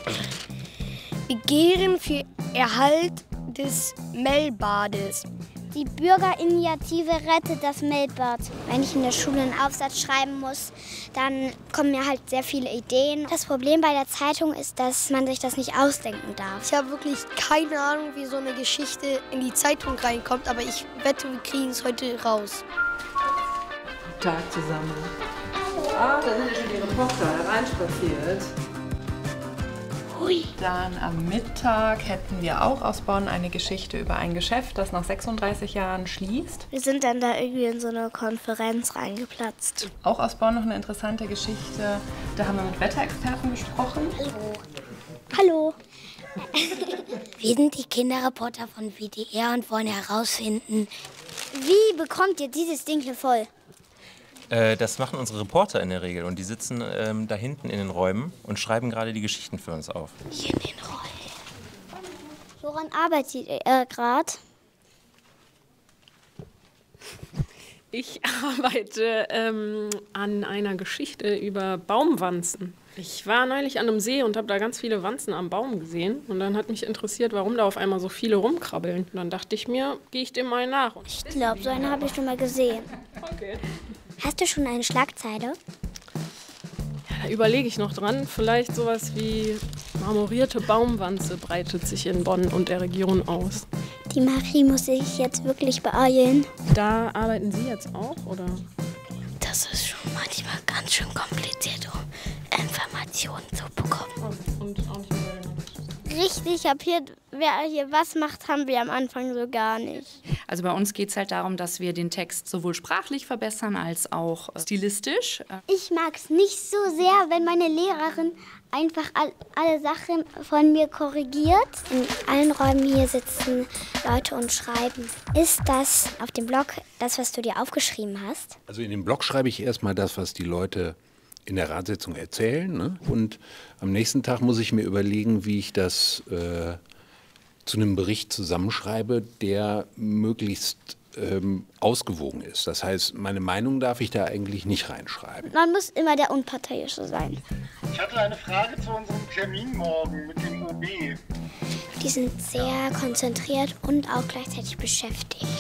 Wir gären für Erhalt des Mellbades. die Bürgerinitiative Rettet das Meldbad. Wenn ich in der Schule einen Aufsatz schreiben muss, dann kommen mir halt sehr viele Ideen. Das Problem bei der Zeitung ist, dass man sich das nicht ausdenken darf. Ich habe wirklich keine Ahnung, wie so eine Geschichte in die Zeitung reinkommt, aber ich wette, wir kriegen es heute raus. Tag zusammen. Ah, da sind ja schon die Reporter hereinspaziert. Hui. Dann am Mittag hätten wir auch aus Bonn eine Geschichte über ein Geschäft, das nach 36 Jahren schließt. Wir sind dann da irgendwie in so eine Konferenz reingeplatzt. Auch aus Bonn noch eine interessante Geschichte. Da haben wir mit Wetterexperten gesprochen. Hallo. Wir sind die Kinderreporter von WDR und wollen herausfinden, wie bekommt ihr dieses Ding hier voll? Das machen unsere Reporter in der Regel und die sitzen da hinten in den Räumen und schreiben gerade die Geschichten für uns auf. Hier in den Räumen. Woran arbeitet ihr gerade? Ich arbeite an einer Geschichte über Baumwanzen. Ich war neulich an einem See und habe da ganz viele Wanzen am Baum gesehen. Und dann hat mich interessiert, warum da auf einmal so viele rumkrabbeln. Und dann dachte ich mir, gehe ich dem mal nach. Ich glaube, so eine habe ich schon mal gesehen. Okay. Hast du schon eine Schlagzeile? Ja, da überlege ich noch dran. Vielleicht sowas wie marmorierte Baumwanze breitet sich in Bonn und der Region aus. Die Marie muss sich jetzt wirklich beeilen. Da arbeiten Sie jetzt auch, oder? Das ist schon manchmal ganz schön kompliziert, um Informationen zu bekommen. Und auch nicht mehr. Richtig, wer hier was macht, haben wir am Anfang so gar nicht. Also bei uns geht es halt darum, dass wir den Text sowohl sprachlich verbessern als auch stilistisch. Ich mag es nicht so sehr, wenn meine Lehrerin einfach alle Sachen von mir korrigiert. In allen Räumen hier sitzen Leute und schreiben. Ist das auf dem Blog das, was du dir aufgeschrieben hast? Also in dem Blog schreibe ich erstmal das, was die Leute in der Ratssitzung erzählen. Ne? Und am nächsten Tag muss ich mir überlegen, wie ich das zu einem Bericht zusammenschreibe, der möglichst ausgewogen ist. Das heißt, meine Meinung darf ich da eigentlich nicht reinschreiben. Man muss immer der Unparteiische sein. Ich hatte eine Frage zu unserem Termin morgen mit dem OB. Die sind sehr konzentriert und auch gleichzeitig beschäftigt.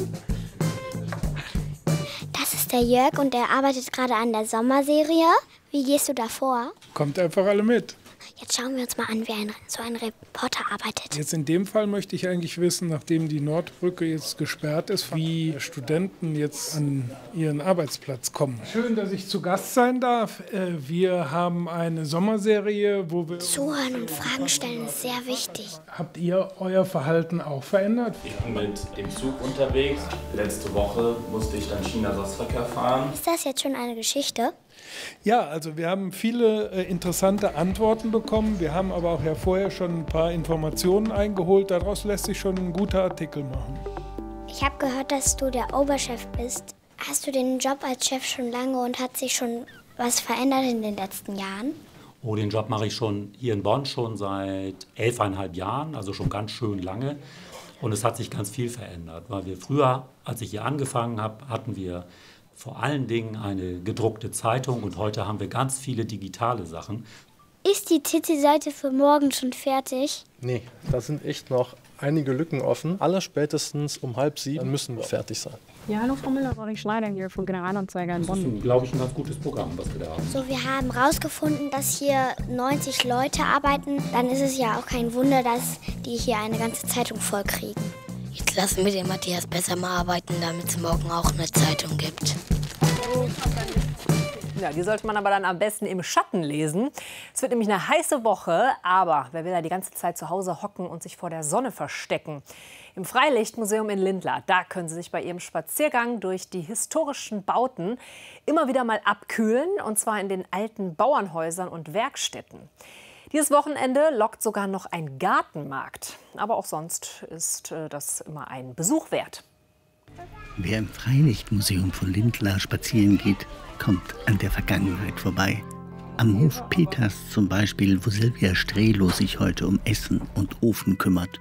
Das ist der Jörg und der arbeitet gerade an der Sommerserie. Wie gehst du da vor? Kommt einfach alle mit. Jetzt schauen wir uns mal an, wie so ein Reporter arbeitet. Jetzt in dem Fall möchte ich eigentlich wissen, nachdem die Nordbrücke jetzt gesperrt ist, wie Studenten jetzt an ihren Arbeitsplatz kommen. Schön, dass ich zu Gast sein darf. Wir haben eine Sommerserie, wo wir... Zuhören und Fragen stellen ist sehr wichtig. Habt ihr euer Verhalten auch verändert? Ich bin mit dem Zug unterwegs. Letzte Woche musste ich dann China-Ersatzverkehr fahren. Ist das jetzt schon eine Geschichte? Ja, also wir haben viele interessante Antworten bekommen. Wir haben aber auch ja vorher schon ein paar Informationen eingeholt. Daraus lässt sich schon ein guter Artikel machen. Ich habe gehört, dass du der Oberchef bist. Hast du den Job als Chef schon lange und hat sich schon was verändert in den letzten Jahren? Oh, den Job mache ich schon hier in Bonn schon seit 11,5 Jahren, also schon ganz schön lange. Und es hat sich ganz viel verändert, weil wir früher, als ich hier angefangen habe, hatten wir vor allen Dingen eine gedruckte Zeitung und heute haben wir ganz viele digitale Sachen. Ist die Titelseite für morgen schon fertig? Nee, da sind echt noch einige Lücken offen. Allerspätestens um 6:30 müssen wir fertig sein. Ja, hallo Frau Müller, Roderick Schneider hier vom Generalanzeiger in Bonn. Das ist, glaube ich, ein ganz gutes Programm, was wir da haben. So, wir haben herausgefunden, dass hier 90 Leute arbeiten. Dann ist es ja auch kein Wunder, dass die hier eine ganze Zeitung voll kriegen. Jetzt lassen wir den Matthias besser mal arbeiten, damit es morgen auch eine Zeitung gibt. Ja, die sollte man aber dann am besten im Schatten lesen. Es wird nämlich eine heiße Woche, aber wer will da die ganze Zeit zu Hause hocken und sich vor der Sonne verstecken? Im Freilichtmuseum in Lindlar, da können Sie sich bei Ihrem Spaziergang durch die historischen Bauten immer wieder mal abkühlen, und zwar in den alten Bauernhäusern und Werkstätten. Dieses Wochenende lockt sogar noch ein Gartenmarkt. Aber auch sonst ist das immer ein Besuch wert. Wer im Freilichtmuseum von Lindlar spazieren geht, kommt an der Vergangenheit vorbei. Am Hof Peters zum Beispiel, wo Silvia Strelo sich heute um Essen und Ofen kümmert.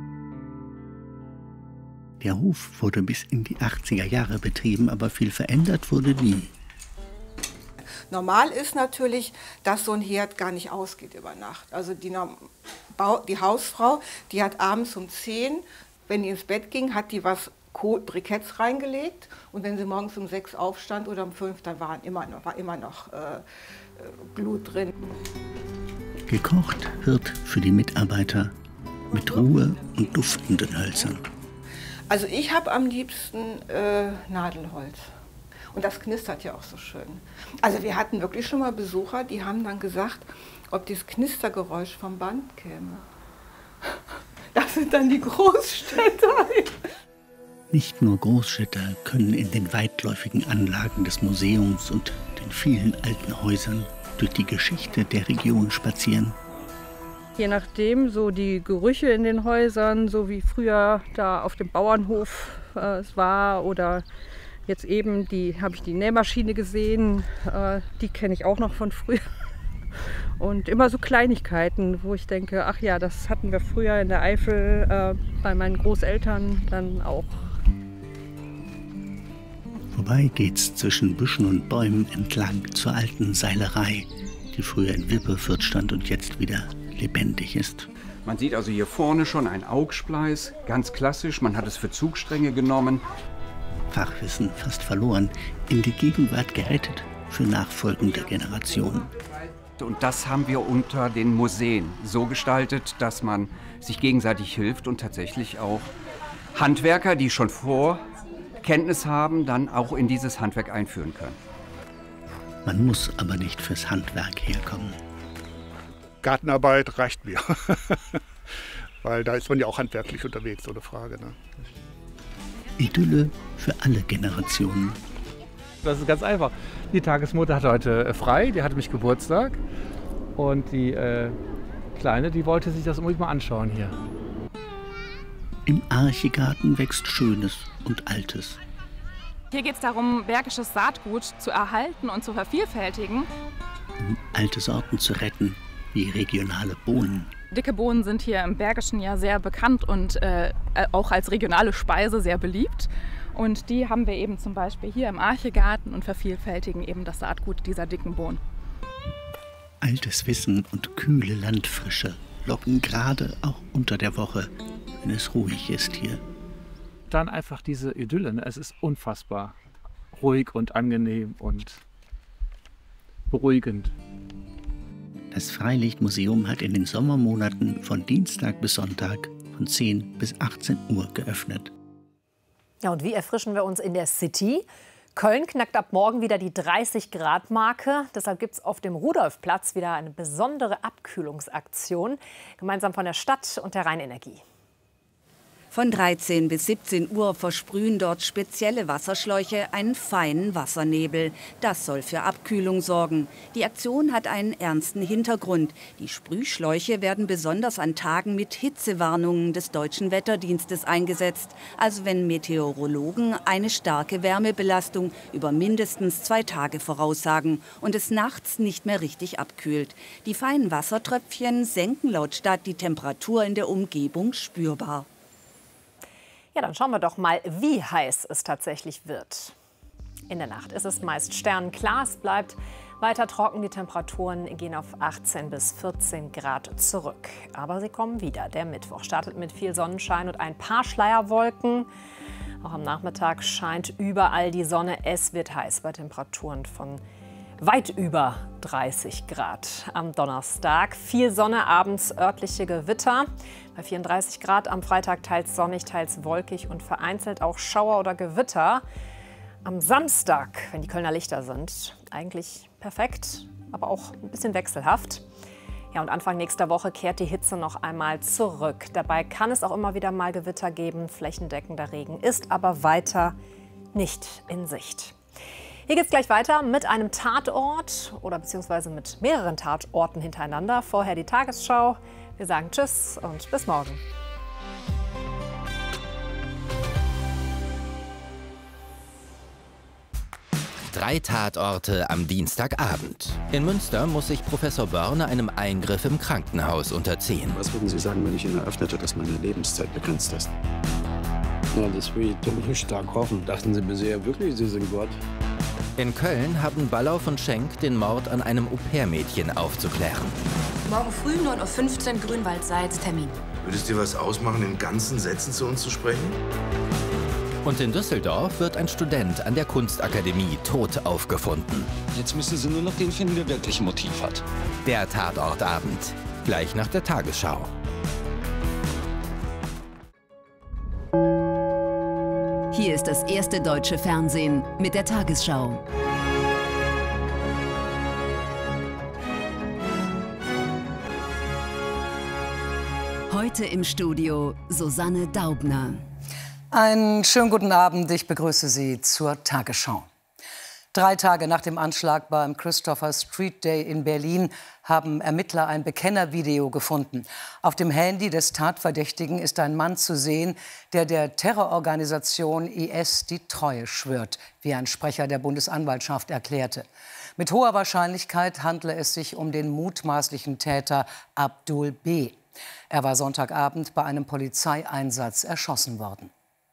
Der Hof wurde bis in die 80er Jahre betrieben, aber viel verändert wurde nie. Normal ist natürlich, dass so ein Herd gar nicht ausgeht über Nacht. Also die Hausfrau, die hat abends um 10, wenn die ins Bett ging, hat die was Briketts reingelegt. Und wenn sie morgens um 6 aufstand oder um 5, dann war immer noch Blut drin. Gekocht wird für die Mitarbeiter mit Ruhe und duftenden Hölzern. Also ich habe am liebsten Nadelholz. Und das knistert ja auch so schön. Also wir hatten wirklich schon mal Besucher, die haben dann gesagt, ob das Knistergeräusch vom Band käme. Das sind dann die Großstädter. Nicht nur Großstädter können in den weitläufigen Anlagen des Museums und den vielen alten Häusern durch die Geschichte der Region spazieren. Je nachdem, so die Gerüche in den Häusern, so wie früher da auf dem Bauernhof es war, oder jetzt eben habe ich die Nähmaschine gesehen, die kenne ich auch noch von früher. Und immer so Kleinigkeiten, wo ich denke, ach ja, das hatten wir früher in der Eifel bei meinen Großeltern dann auch. Vorbei geht's zwischen Büschen und Bäumen entlang zur alten Seilerei, die früher in Wipperfürth stand und jetzt wieder lebendig ist. Man sieht also hier vorne schon ein Augspleiß, ganz klassisch, man hat es für Zugstränge genommen. Fachwissen fast verloren, in die Gegenwart gerettet für nachfolgende Generationen. Und das haben wir unter den Museen so gestaltet, dass man sich gegenseitig hilft und tatsächlich auch Handwerker, die schon Vorkenntnis haben, dann auch in dieses Handwerk einführen können. Man muss aber nicht fürs Handwerk herkommen. Gartenarbeit reicht mir, weil da ist man ja auch handwerklich unterwegs, ohne Frage. Ne? Idylle für alle Generationen. Das ist ganz einfach. Die Tagesmutter hat heute frei, die hatte mich Geburtstag. Und die Kleine, die wollte sich das unbedingt mal anschauen hier. Im Archegarten wächst Schönes und Altes. Hier geht es darum, bergisches Saatgut zu erhalten und zu vervielfältigen. Um alte Sorten zu retten, wie regionale Bohnen. Dicke Bohnen sind hier im Bergischen ja sehr bekannt und auch als regionale Speise sehr beliebt. Und die haben wir eben zum Beispiel hier im Archegarten und vervielfältigen eben das Saatgut dieser dicken Bohnen. Altes Wissen und kühle Landfrische locken gerade auch unter der Woche, wenn es ruhig ist hier. Dann einfach diese Idylle, ne? Es ist unfassbar ruhig und angenehm und beruhigend. Das Freilichtmuseum hat in den Sommermonaten von Dienstag bis Sonntag von 10 bis 18 Uhr geöffnet. Ja, und wie erfrischen wir uns in der City? Köln knackt ab morgen wieder die 30-Grad-Marke. Deshalb gibt es auf dem Rudolfplatz wieder eine besondere Abkühlungsaktion, gemeinsam von der Stadt und der Rheinenergie. Von 13 bis 17 Uhr versprühen dort spezielle Wasserschläuche einen feinen Wassernebel. Das soll für Abkühlung sorgen. Die Aktion hat einen ernsten Hintergrund. Die Sprühschläuche werden besonders an Tagen mit Hitzewarnungen des Deutschen Wetterdienstes eingesetzt. Also wenn Meteorologen eine starke Wärmebelastung über mindestens 2 Tage voraussagen und es nachts nicht mehr richtig abkühlt. Die feinen Wassertröpfchen senken laut Stadt die Temperatur in der Umgebung spürbar. Ja, dann schauen wir doch mal, wie heiß es tatsächlich wird. In der Nacht ist es meist sternenklar, es bleibt weiter trocken. Die Temperaturen gehen auf 18 bis 14 Grad zurück. Aber sie kommen wieder. Der Mittwoch startet mit viel Sonnenschein und ein paar Schleierwolken. Auch am Nachmittag scheint überall die Sonne. Es wird heiß bei Temperaturen von weit über 30 Grad. Am Donnerstag viel Sonne, abends örtliche Gewitter. Bei 34 Grad am Freitag teils sonnig, teils wolkig und vereinzelt auch Schauer oder Gewitter. Am Samstag, wenn die Kölner Lichter sind, eigentlich perfekt, aber auch ein bisschen wechselhaft. Ja, und Anfang nächster Woche kehrt die Hitze noch einmal zurück. Dabei kann es auch immer wieder mal Gewitter geben. Flächendeckender Regen ist aber weiter nicht in Sicht. Hier geht es gleich weiter mit einem Tatort oder beziehungsweise mit mehreren Tatorten hintereinander. Vorher die Tagesschau. Wir sagen Tschüss und bis morgen. Drei Tatorte am Dienstagabend. In Münster muss sich Professor Börne einem Eingriff im Krankenhaus unterziehen. Was würden Sie sagen, wenn ich Ihnen eröffnete, dass meine Lebenszeit begrenzt ist? Ja, das will ich stark hoffen. Dachten Sie bisher wirklich, Sie sind Gott? In Köln haben Ballauf und Schenk den Mord an einem Au-pair-Mädchen aufzuklären. Morgen früh 9:15 Uhr Grünwald-Salz, Termin. Würde es dir was ausmachen, in ganzen Sätzen zu uns zu sprechen? Und in Düsseldorf wird ein Student an der Kunstakademie tot aufgefunden. Jetzt müssen sie nur noch den finden, der wirklich ein Motiv hat. Der Tatortabend. Gleich nach der Tagesschau. Hier ist das erste deutsche Fernsehen mit der Tagesschau. Heute im Studio Susanne Daubner. Einen schönen guten Abend, ich begrüße Sie zur Tagesschau. 3 Tage nach dem Anschlag beim Christopher Street Day in Berlin haben Ermittler ein Bekennervideo gefunden. Auf dem Handy des Tatverdächtigen ist ein Mann zu sehen, der Terrororganisation IS die Treue schwört, wie ein Sprecher der Bundesanwaltschaft erklärte. Mit hoher Wahrscheinlichkeit handle es sich um den mutmaßlichen Täter Abdul B. Er war Sonntagabend bei einem Polizeieinsatz erschossen worden.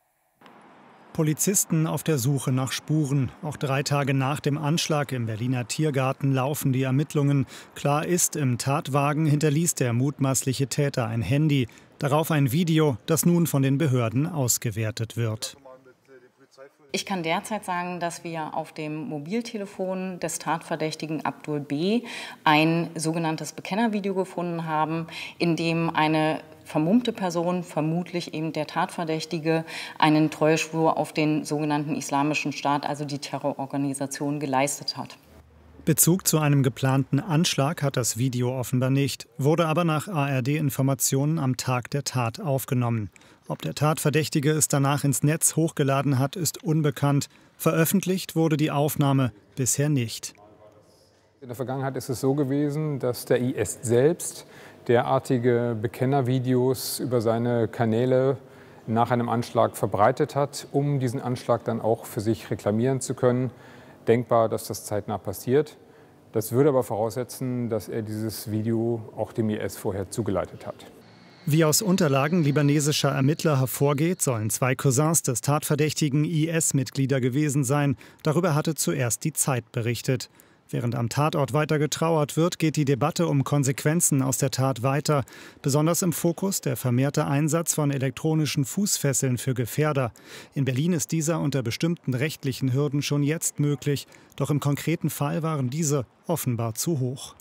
Polizisten auf der Suche nach Spuren. Auch 3 Tage nach dem Anschlag im Berliner Tiergarten laufen die Ermittlungen. Klar ist, im Tatwagen hinterließ der mutmaßliche Täter ein Handy. Darauf ein Video, das nun von den Behörden ausgewertet wird. Ich kann derzeit sagen, dass wir auf dem Mobiltelefon des Tatverdächtigen Abdul B. ein sogenanntes Bekennervideo gefunden haben, in dem eine vermummte Person, vermutlich eben der Tatverdächtige, einen Treueschwur auf den sogenannten Islamischen Staat, also die Terrororganisation, geleistet hat. Bezug zu einem geplanten Anschlag hat das Video offenbar nicht, wurde aber nach ARD-Informationen am Tag der Tat aufgenommen. Ob der Tatverdächtige es danach ins Netz hochgeladen hat, ist unbekannt. Veröffentlicht wurde die Aufnahme bisher nicht. In der Vergangenheit ist es so gewesen, dass der IS selbst derartige Bekennervideos über seine Kanäle nach einem Anschlag verbreitet hat, um diesen Anschlag dann auch für sich reklamieren zu können. Denkbar, dass das zeitnah passiert. Das würde aber voraussetzen, dass er dieses Video auch dem IS vorher zugeleitet hat. Wie aus Unterlagen libanesischer Ermittler hervorgeht, sollen 2 Cousins des Tatverdächtigen IS-Mitglieder gewesen sein. Darüber hatte zuerst die Zeit berichtet. Während am Tatort weiter getrauert wird, geht die Debatte um Konsequenzen aus der Tat weiter. Besonders im Fokus der vermehrte Einsatz von elektronischen Fußfesseln für Gefährder. In Berlin ist dieser unter bestimmten rechtlichen Hürden schon jetzt möglich. Doch im konkreten Fall waren diese offenbar zu hoch.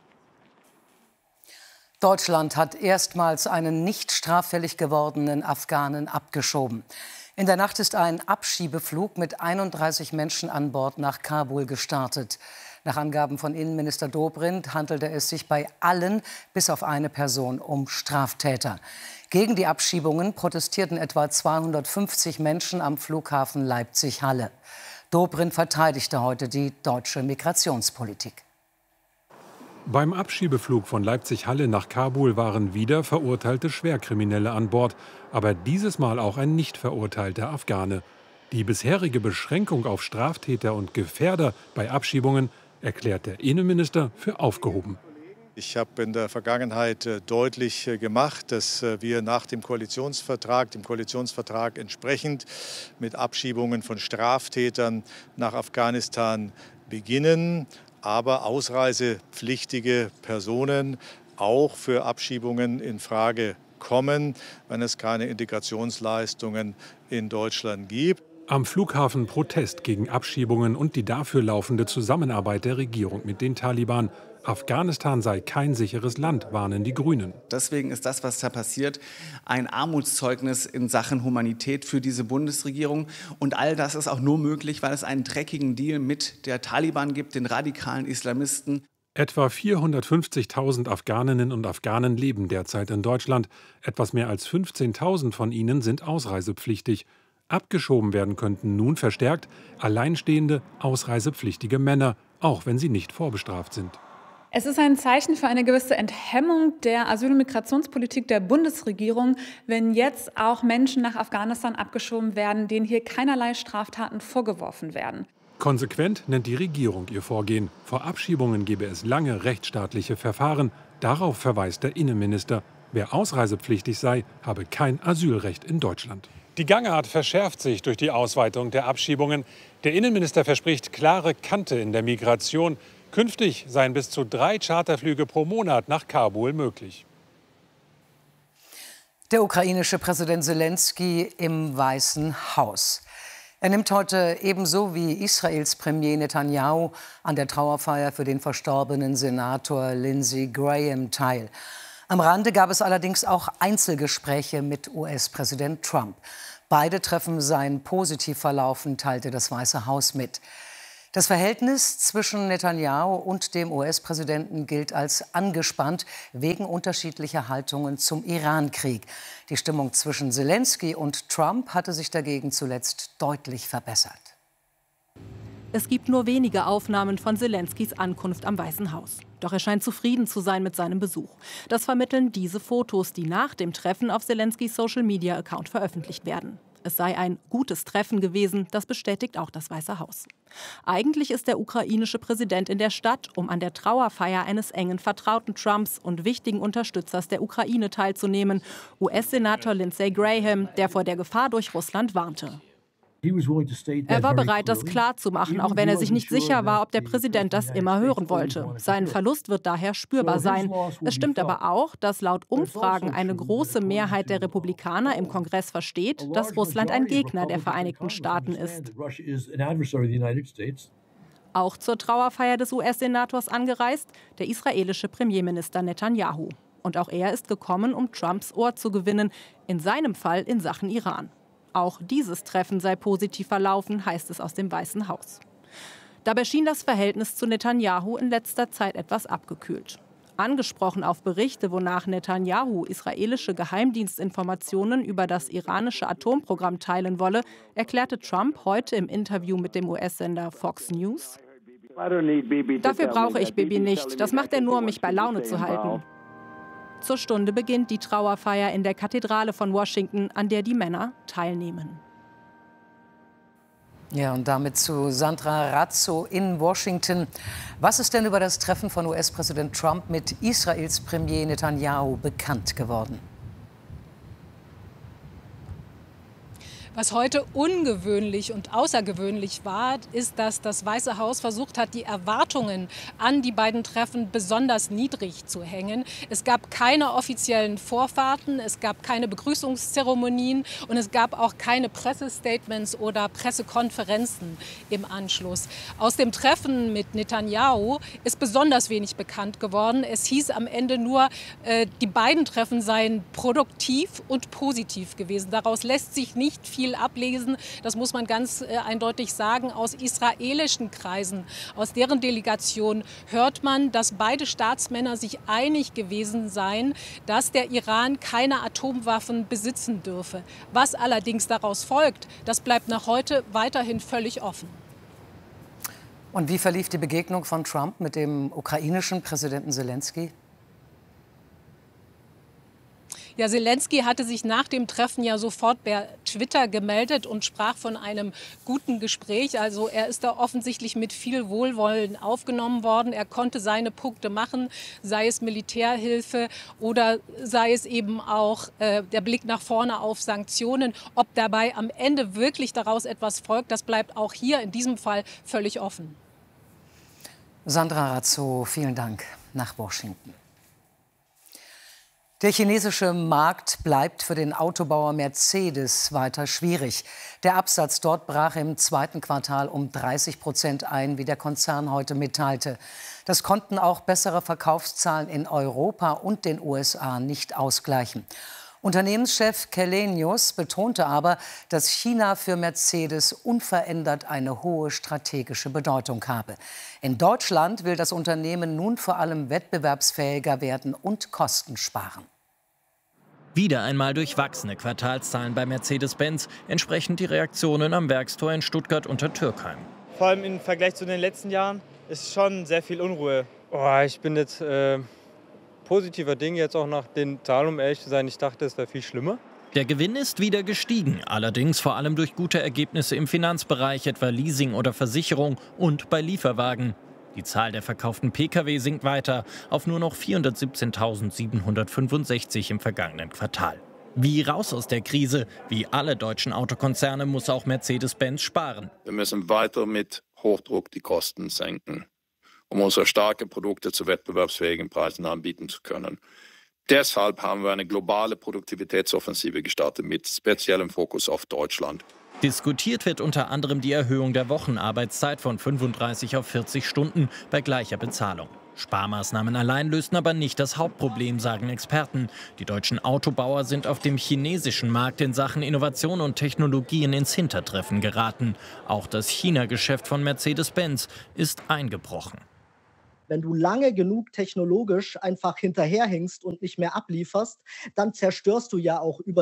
Deutschland hat erstmals einen nicht straffällig gewordenen Afghanen abgeschoben. In der Nacht ist ein Abschiebeflug mit 31 Menschen an Bord nach Kabul gestartet. Nach Angaben von Innenminister Dobrindt handelte es sich bei allen bis auf eine Person um Straftäter. Gegen die Abschiebungen protestierten etwa 250 Menschen am Flughafen Leipzig-Halle. Dobrindt verteidigte heute die deutsche Migrationspolitik. Beim Abschiebeflug von Leipzig-Halle nach Kabul waren wieder verurteilte Schwerkriminelle an Bord, aber dieses Mal auch ein nicht verurteilter Afghane. Die bisherige Beschränkung auf Straftäter und Gefährder bei Abschiebungen erklärt der Innenminister für aufgehoben. Ich habe in der Vergangenheit deutlich gemacht, dass wir nach dem Koalitionsvertrag entsprechend mit Abschiebungen von Straftätern nach Afghanistan beginnen, aber ausreisepflichtige Personen auch für Abschiebungen in Frage kommen, wenn es keine Integrationsleistungen in Deutschland gibt. Am Flughafen Protest gegen Abschiebungen und die dafür laufende Zusammenarbeit der Regierung mit den Taliban. Afghanistan sei kein sicheres Land, warnen die Grünen. Deswegen ist das, was da passiert, ein Armutszeugnis in Sachen Humanität für diese Bundesregierung. Und all das ist auch nur möglich, weil es einen dreckigen Deal mit der Taliban gibt, den radikalen Islamisten. Etwa 450.000 Afghaninnen und Afghanen leben derzeit in Deutschland. Etwas mehr als 15.000 von ihnen sind ausreisepflichtig. Abgeschoben werden könnten nun verstärkt alleinstehende, ausreisepflichtige Männer, auch wenn sie nicht vorbestraft sind. Es ist ein Zeichen für eine gewisse Enthemmung der Asyl- und Migrationspolitik der Bundesregierung, wenn jetzt auch Menschen nach Afghanistan abgeschoben werden, denen hier keinerlei Straftaten vorgeworfen werden. Konsequent nennt die Regierung ihr Vorgehen. Vor Abschiebungen gebe es lange rechtsstaatliche Verfahren. Darauf verweist der Innenminister. Wer ausreisepflichtig sei, habe kein Asylrecht in Deutschland. Die Gangart verschärft sich durch die Ausweitung der Abschiebungen. Der Innenminister verspricht klare Kante in der Migration. Künftig seien bis zu 3 Charterflüge pro Monat nach Kabul möglich. Der ukrainische Präsident Selenskyj im Weißen Haus. Er nimmt heute ebenso wie Israels Premier Netanyahu an der Trauerfeier für den verstorbenen Senator Lindsey Graham teil. Am Rande gab es allerdings auch Einzelgespräche mit US-Präsident Trump. Beide Treffen seien positiv verlaufen, teilte das Weiße Haus mit. Das Verhältnis zwischen Netanyahu und dem US-Präsidenten gilt als angespannt wegen unterschiedlicher Haltungen zum Iran-Krieg. Die Stimmung zwischen Selenskyj und Trump hatte sich dagegen zuletzt deutlich verbessert. Es gibt nur wenige Aufnahmen von Selenskys Ankunft am Weißen Haus. Doch er scheint zufrieden zu sein mit seinem Besuch. Das vermitteln diese Fotos, die nach dem Treffen auf Selenskys Social-Media-Account veröffentlicht werden. Es sei ein gutes Treffen gewesen, das bestätigt auch das Weiße Haus. Eigentlich ist der ukrainische Präsident in der Stadt, um an der Trauerfeier eines engen Vertrauten Trumps und wichtigen Unterstützers der Ukraine teilzunehmen, US-Senator Lindsey Graham, der vor der Gefahr durch Russland warnte. Er war bereit, das klarzumachen, auch wenn er sich nicht sicher war, ob der Präsident das immer hören wollte. Sein Verlust wird daher spürbar sein. Es stimmt aber auch, dass laut Umfragen eine große Mehrheit der Republikaner im Kongress versteht, dass Russland ein Gegner der Vereinigten Staaten ist. Auch zur Trauerfeier des US-Senators angereist, der israelische Premierminister Netanyahu. Und auch er ist gekommen, um Trumps Ohr zu gewinnen, in seinem Fall in Sachen Iran. Auch dieses Treffen sei positiv verlaufen, heißt es aus dem Weißen Haus. Dabei schien das Verhältnis zu Netanyahu in letzter Zeit etwas abgekühlt. Angesprochen auf Berichte, wonach Netanyahu israelische Geheimdienstinformationen über das iranische Atomprogramm teilen wolle, erklärte Trump heute im Interview mit dem US-Sender Fox News: Dafür brauche ich Bibi nicht. Das macht er nur, um mich bei Laune zu halten. Zur Stunde beginnt die Trauerfeier in der Kathedrale von Washington, an der die Männer teilnehmen. Ja, und damit zu Sandra Razzo in Washington. Was ist denn über das Treffen von US-Präsident Trump mit Israels Premier Netanyahu bekannt geworden? Was heute ungewöhnlich und außergewöhnlich war, ist, dass das Weiße Haus versucht hat, die Erwartungen an die beiden Treffen besonders niedrig zu hängen. Es gab keine offiziellen Vorfahrten, es gab keine Begrüßungszeremonien und es gab auch keine Pressestatements oder Pressekonferenzen im Anschluss. Aus dem Treffen mit Netanyahu ist besonders wenig bekannt geworden. Es hieß am Ende nur, die beiden Treffen seien produktiv und positiv gewesen. Daraus lässt sich nicht viel ablesen, das muss man ganz eindeutig sagen. Aus israelischen Kreisen, aus deren Delegation hört man, dass beide Staatsmänner sich einig gewesen seien, dass der Iran keine Atomwaffen besitzen dürfe. Was allerdings daraus folgt, das bleibt nach heute weiterhin völlig offen. Und wie verlief die Begegnung von Trump mit dem ukrainischen Präsidenten Selenskyj? Ja, Selenskyj hatte sich nach dem Treffen ja sofort per Twitter gemeldet und sprach von einem guten Gespräch. Also er ist da offensichtlich mit viel Wohlwollen aufgenommen worden. Er konnte seine Punkte machen, sei es Militärhilfe oder sei es eben auch der Blick nach vorne auf Sanktionen. Ob dabei am Ende wirklich daraus etwas folgt, das bleibt auch hier in diesem Fall völlig offen. Sandra Razzo, vielen Dank nach Washington. Der chinesische Markt bleibt für den Autobauer Mercedes weiter schwierig. Der Absatz dort brach im zweiten Quartal um 30% ein, wie der Konzern heute mitteilte. Das konnten auch bessere Verkaufszahlen in Europa und den USA nicht ausgleichen. Unternehmenschef Källenius betonte aber, dass China für Mercedes unverändert eine hohe strategische Bedeutung habe. In Deutschland will das Unternehmen nun vor allem wettbewerbsfähiger werden und Kosten sparen. Wieder einmal durchwachsene Quartalszahlen bei Mercedes-Benz, entsprechend die Reaktionen am Werkstor in Stuttgart unter Türkheim. Vor allem im Vergleich zu den letzten Jahren ist schon sehr viel Unruhe. Ich bin jetzt positiver Dinge, jetzt auch nach den Zahlen, um ehrlich zu sein. Ich dachte, es wäre viel schlimmer. Der Gewinn ist wieder gestiegen, allerdings vor allem durch gute Ergebnisse im Finanzbereich, etwa Leasing oder Versicherung und bei Lieferwagen. Die Zahl der verkauften Pkw sinkt weiter auf nur noch 417.765 im vergangenen Quartal. Wie raus aus der Krise, wie alle deutschen Autokonzerne, muss auch Mercedes-Benz sparen. Wir müssen weiter mit Hochdruck die Kosten senken, um unsere starken Produkte zu wettbewerbsfähigen Preisen anbieten zu können. Deshalb haben wir eine globale Produktivitätsoffensive gestartet mit speziellem Fokus auf Deutschland. Diskutiert wird unter anderem die Erhöhung der Wochenarbeitszeit von 35 auf 40 Stunden bei gleicher Bezahlung. Sparmaßnahmen allein lösten aber nicht das Hauptproblem, sagen Experten. Die deutschen Autobauer sind auf dem chinesischen Markt in Sachen Innovation und Technologien ins Hintertreffen geraten. Auch das China-Geschäft von Mercedes-Benz ist eingebrochen. Wenn du lange genug technologisch einfach hinterherhängst und nicht mehr ablieferst, dann zerstörst du ja auch über